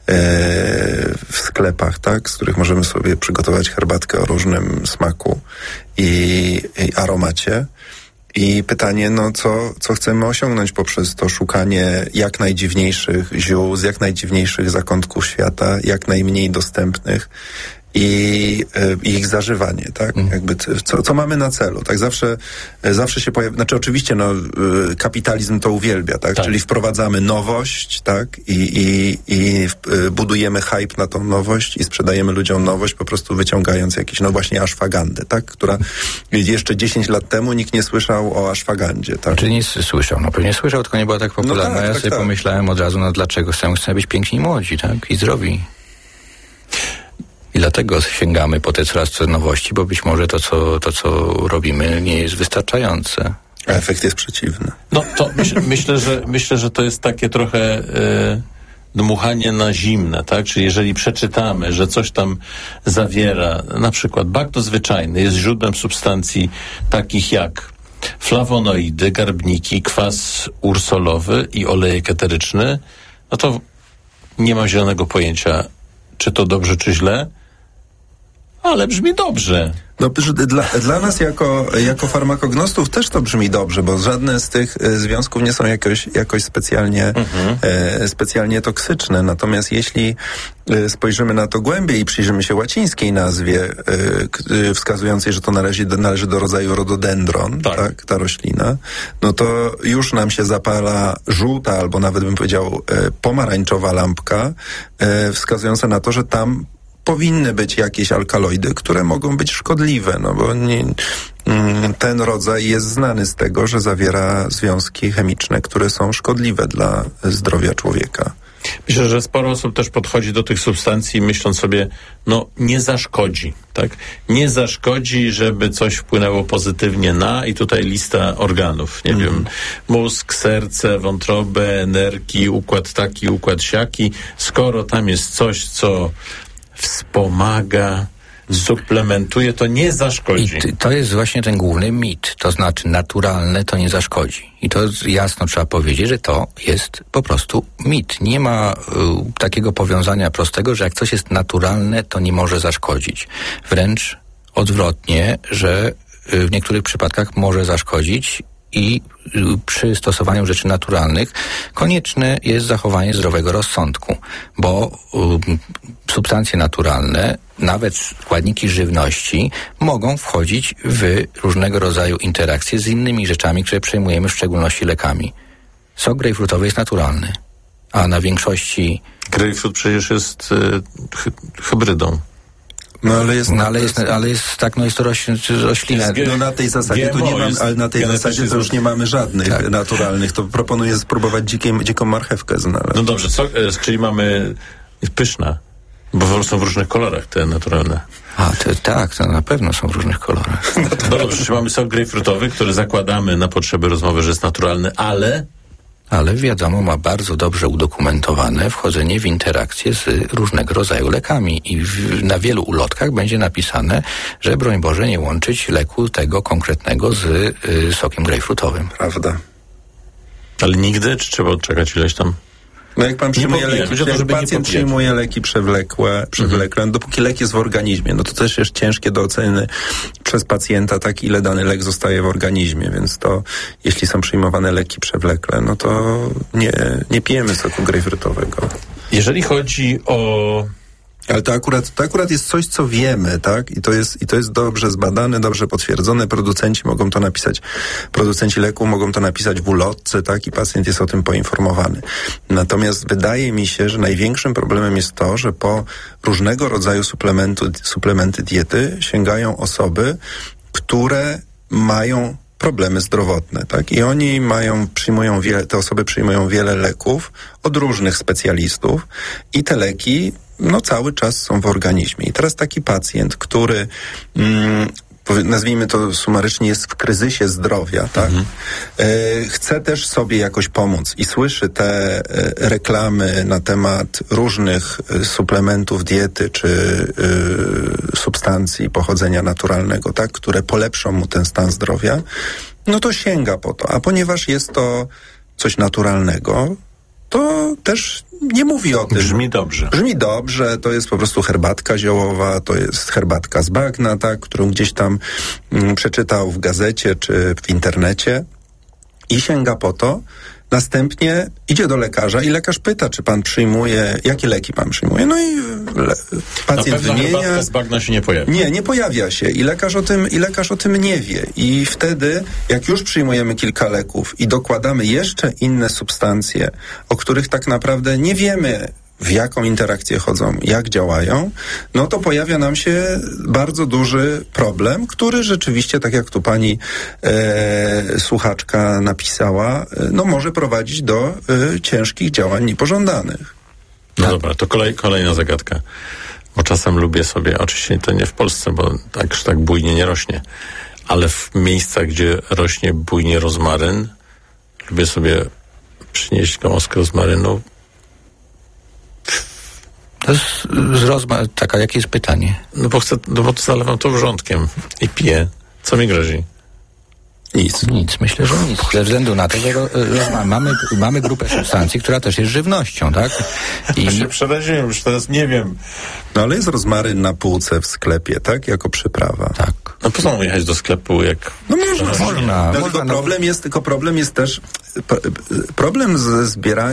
w sklepach, tak? Z których możemy sobie przygotować herbatkę o różnym smaku i aromacie. I pytanie, no co chcemy osiągnąć poprzez to szukanie jak najdziwniejszych ziół z jak najdziwniejszych zakątków świata, jak najmniej dostępnych i ich zażywanie, tak? Jakby co mamy na celu, tak? Zawsze się pojawia, znaczy oczywiście, kapitalizm to uwielbia, tak? Czyli wprowadzamy nowość, tak? I budujemy hype na tą nowość i sprzedajemy ludziom nowość, po prostu wyciągając jakieś, właśnie aszwagandę, tak? Która jeszcze 10 lat temu nikt nie słyszał o aszwagandzie, tak? Czy nie słyszał? No pewnie słyszał, tylko nie była tak popularna. Ja sobie pomyślałem od razu, dlaczego chcemy być piękni i młodzi, tak? I zdrowi. I dlatego sięgamy po te coraz nowości, bo być może to, co robimy, nie jest wystarczające. A efekt jest przeciwny. No to myślę, że to jest takie trochę dmuchanie na zimne, tak? Czyli jeżeli przeczytamy, że coś tam zawiera, na przykład bagno zwyczajny jest źródłem substancji takich jak flawonoidy, garbniki, kwas ursolowy i olejek eteryczny, no to nie mam zielonego pojęcia, czy to dobrze, czy źle, ale brzmi dobrze. No, dla nas jako farmakognostów też to brzmi dobrze, bo żadne z tych związków nie są jakoś specjalnie toksyczne. Natomiast jeśli spojrzymy na to głębiej i przyjrzymy się łacińskiej nazwie wskazującej, że to należy do rodzaju rhododendron, tak, ta roślina, no to już nam się zapala żółta albo nawet bym powiedział pomarańczowa lampka wskazująca na to, że tam powinny być jakieś alkaloidy, które mogą być szkodliwe, bo ten rodzaj jest znany z tego, że zawiera związki chemiczne, które są szkodliwe dla zdrowia człowieka. Myślę, że sporo osób też podchodzi do tych substancji myśląc sobie, nie zaszkodzi, tak? Nie zaszkodzi, żeby coś wpłynęło pozytywnie i tutaj lista organów, nie wiem, mózg, serce, wątrobę, nerki, układ taki, układ siaki, skoro tam jest coś, co wspomaga suplementuje, to nie zaszkodzi. I to jest właśnie ten główny mit. To znaczy naturalne to nie zaszkodzi. I to jasno trzeba powiedzieć, że to jest po prostu mit. Nie ma takiego powiązania prostego, że jak coś jest naturalne, to nie może zaszkodzić. Wręcz odwrotnie, że w niektórych przypadkach może zaszkodzić i przy stosowaniu rzeczy naturalnych konieczne jest zachowanie zdrowego rozsądku, bo substancje naturalne, nawet składniki żywności mogą wchodzić w różnego rodzaju interakcje z innymi rzeczami, które przejmujemy, w szczególności lekami. Sok grejpfrutowy jest naturalny, a na większości... Grejpfrut przecież jest hybrydą. Jest to roślina. No na tej zasadzie to nie mamy, ale na tej zasadzie to już nie mamy żadnych naturalnych. To proponuję spróbować dziką marchewkę znaleźć. No dobrze, czyli mamy pyszna, bo są w różnych kolorach te naturalne. To na pewno są w różnych kolorach. No dobrze, czyli mamy sok grejpfrutowy, który zakładamy na potrzeby rozmowy, że jest naturalny, ale wiadomo, ma bardzo dobrze udokumentowane wchodzenie w interakcję z różnego rodzaju lekami i na wielu ulotkach będzie napisane, że broń Boże nie łączyć leku tego konkretnego z sokiem grejpfrutowym. Prawda. Ale nigdy? Czy trzeba odczekać ileś tam? No jak pan przyjmuje leki, jak pacjent przyjmuje leki przewlekłe, dopóki lek jest w organizmie, no to też jest ciężkie do oceny przez pacjenta, tak ile dany lek zostaje w organizmie, więc to jeśli są przyjmowane leki przewlekle, no to nie pijemy soku grejpfrutowego. Jeżeli chodzi o... Ale to akurat jest coś, co wiemy, tak? I to jest dobrze zbadane, dobrze potwierdzone. Producenci leku mogą to napisać w ulotce, tak? I pacjent jest o tym poinformowany. Natomiast wydaje mi się, że największym problemem jest to, że po różnego rodzaju suplementy diety sięgają osoby, które mają problemy zdrowotne, tak? I oni te osoby przyjmują wiele leków od różnych specjalistów i te leki cały czas są w organizmie. I teraz taki pacjent, który nazwijmy to sumarycznie, jest w kryzysie zdrowia, tak? Chce też sobie jakoś pomóc i słyszy te reklamy na temat różnych suplementów diety czy substancji pochodzenia naturalnego, tak? Które polepszą mu ten stan zdrowia, no to sięga po to. A ponieważ jest to coś naturalnego, to też nie mówi o tym. Brzmi dobrze. Brzmi dobrze, to jest po prostu herbatka ziołowa, to jest herbatka z bagna, tak, którą gdzieś tam przeczytał w gazecie czy w internecie i sięga po to. Następnie idzie do lekarza i lekarz pyta, czy pan przyjmuje, jakie leki pan przyjmuje. No i pacjent wymienia. Herbatka z bagna się nie pojawia. Nie pojawia się i lekarz o tym nie wie. I wtedy, jak już przyjmujemy kilka leków i dokładamy jeszcze inne substancje, o których tak naprawdę nie wiemy, w jaką interakcję chodzą, jak działają, no to pojawia nam się bardzo duży problem, który rzeczywiście, tak jak tu pani słuchaczka napisała, może prowadzić do ciężkich działań niepożądanych. No dobra, to kolejna zagadka. Bo czasem lubię sobie, oczywiście to nie w Polsce, bo tak bujnie nie rośnie, ale w miejscach, gdzie rośnie bujnie rozmaryn, lubię sobie przynieść gąskę rozmarynu. To jest jakie jest pytanie? No bo zalewam to wrzątkiem i piję. Co mi grozi? Nic, myślę, że nic. Ze względu na to, że mamy grupę substancji, która też jest żywnością, tak? Ja się przeraziłem, już teraz nie wiem. No ale jest rozmaryn na półce w sklepie, tak? Jako przyprawa. Tak. No po co jechać do sklepu, jak... No można. Tylko problem jest też... Problem ze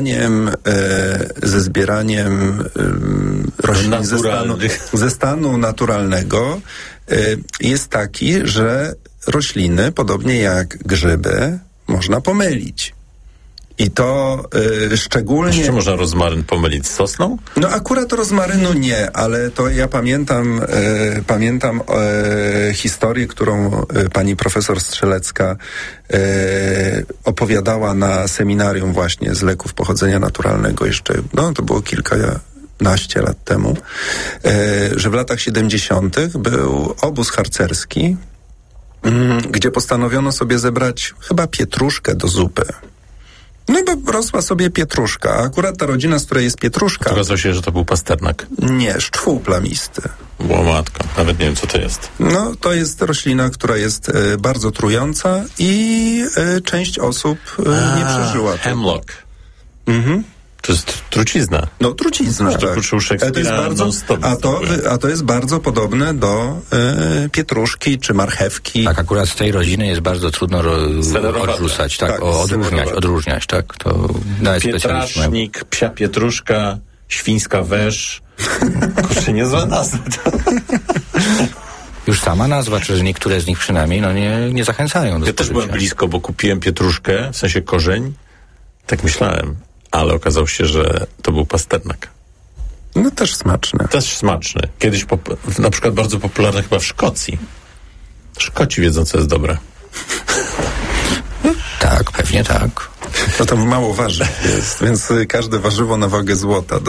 zbieraniem roślin ze stanu naturalnego jest taki, że rośliny, podobnie jak grzyby, można pomylić. I to szczególnie... Czy można rozmaryn pomylić z sosną? No akurat rozmarynu nie, ale to ja pamiętam historię, którą pani profesor Strzelecka opowiadała na seminarium właśnie z leków pochodzenia naturalnego jeszcze, to było kilkanaście lat temu, że w latach 70. był obóz harcerski, gdzie postanowiono sobie zebrać chyba pietruszkę do zupy. No bo rosła sobie pietruszka, a akurat ta rodzina, z której jest pietruszka... Okazało się, że to był pasternak. Nie, szczwół plamisty. Łomatko, nawet nie wiem, co to jest. No, to jest roślina, która jest bardzo trująca i część osób nie przeżyła tego. Hemlock. To jest trucizna. No, trucizna, tak. A to jest bardzo podobne do pietruszki czy marchewki. Tak, akurat z tej rodziny jest bardzo trudno odrzucać, odróżniać, tak. To nawet Pietrasznik, psia pietruszka, świńska wesz. Kurczę, niezła nazwa. Już sama nazwa, czy niektóre z nich przynajmniej, nie zachęcają do Ja też byłem blisko, bo kupiłem pietruszkę, w sensie korzeń. Tak myślałem, ale okazało się, że to był pasternak. No też smaczny. Kiedyś na przykład bardzo popularny chyba w Szkocji. Szkoci wiedzą, co jest dobre. Tak, pewnie tak. No tam mało warzyw jest, więc każde warzywo na wagę złota.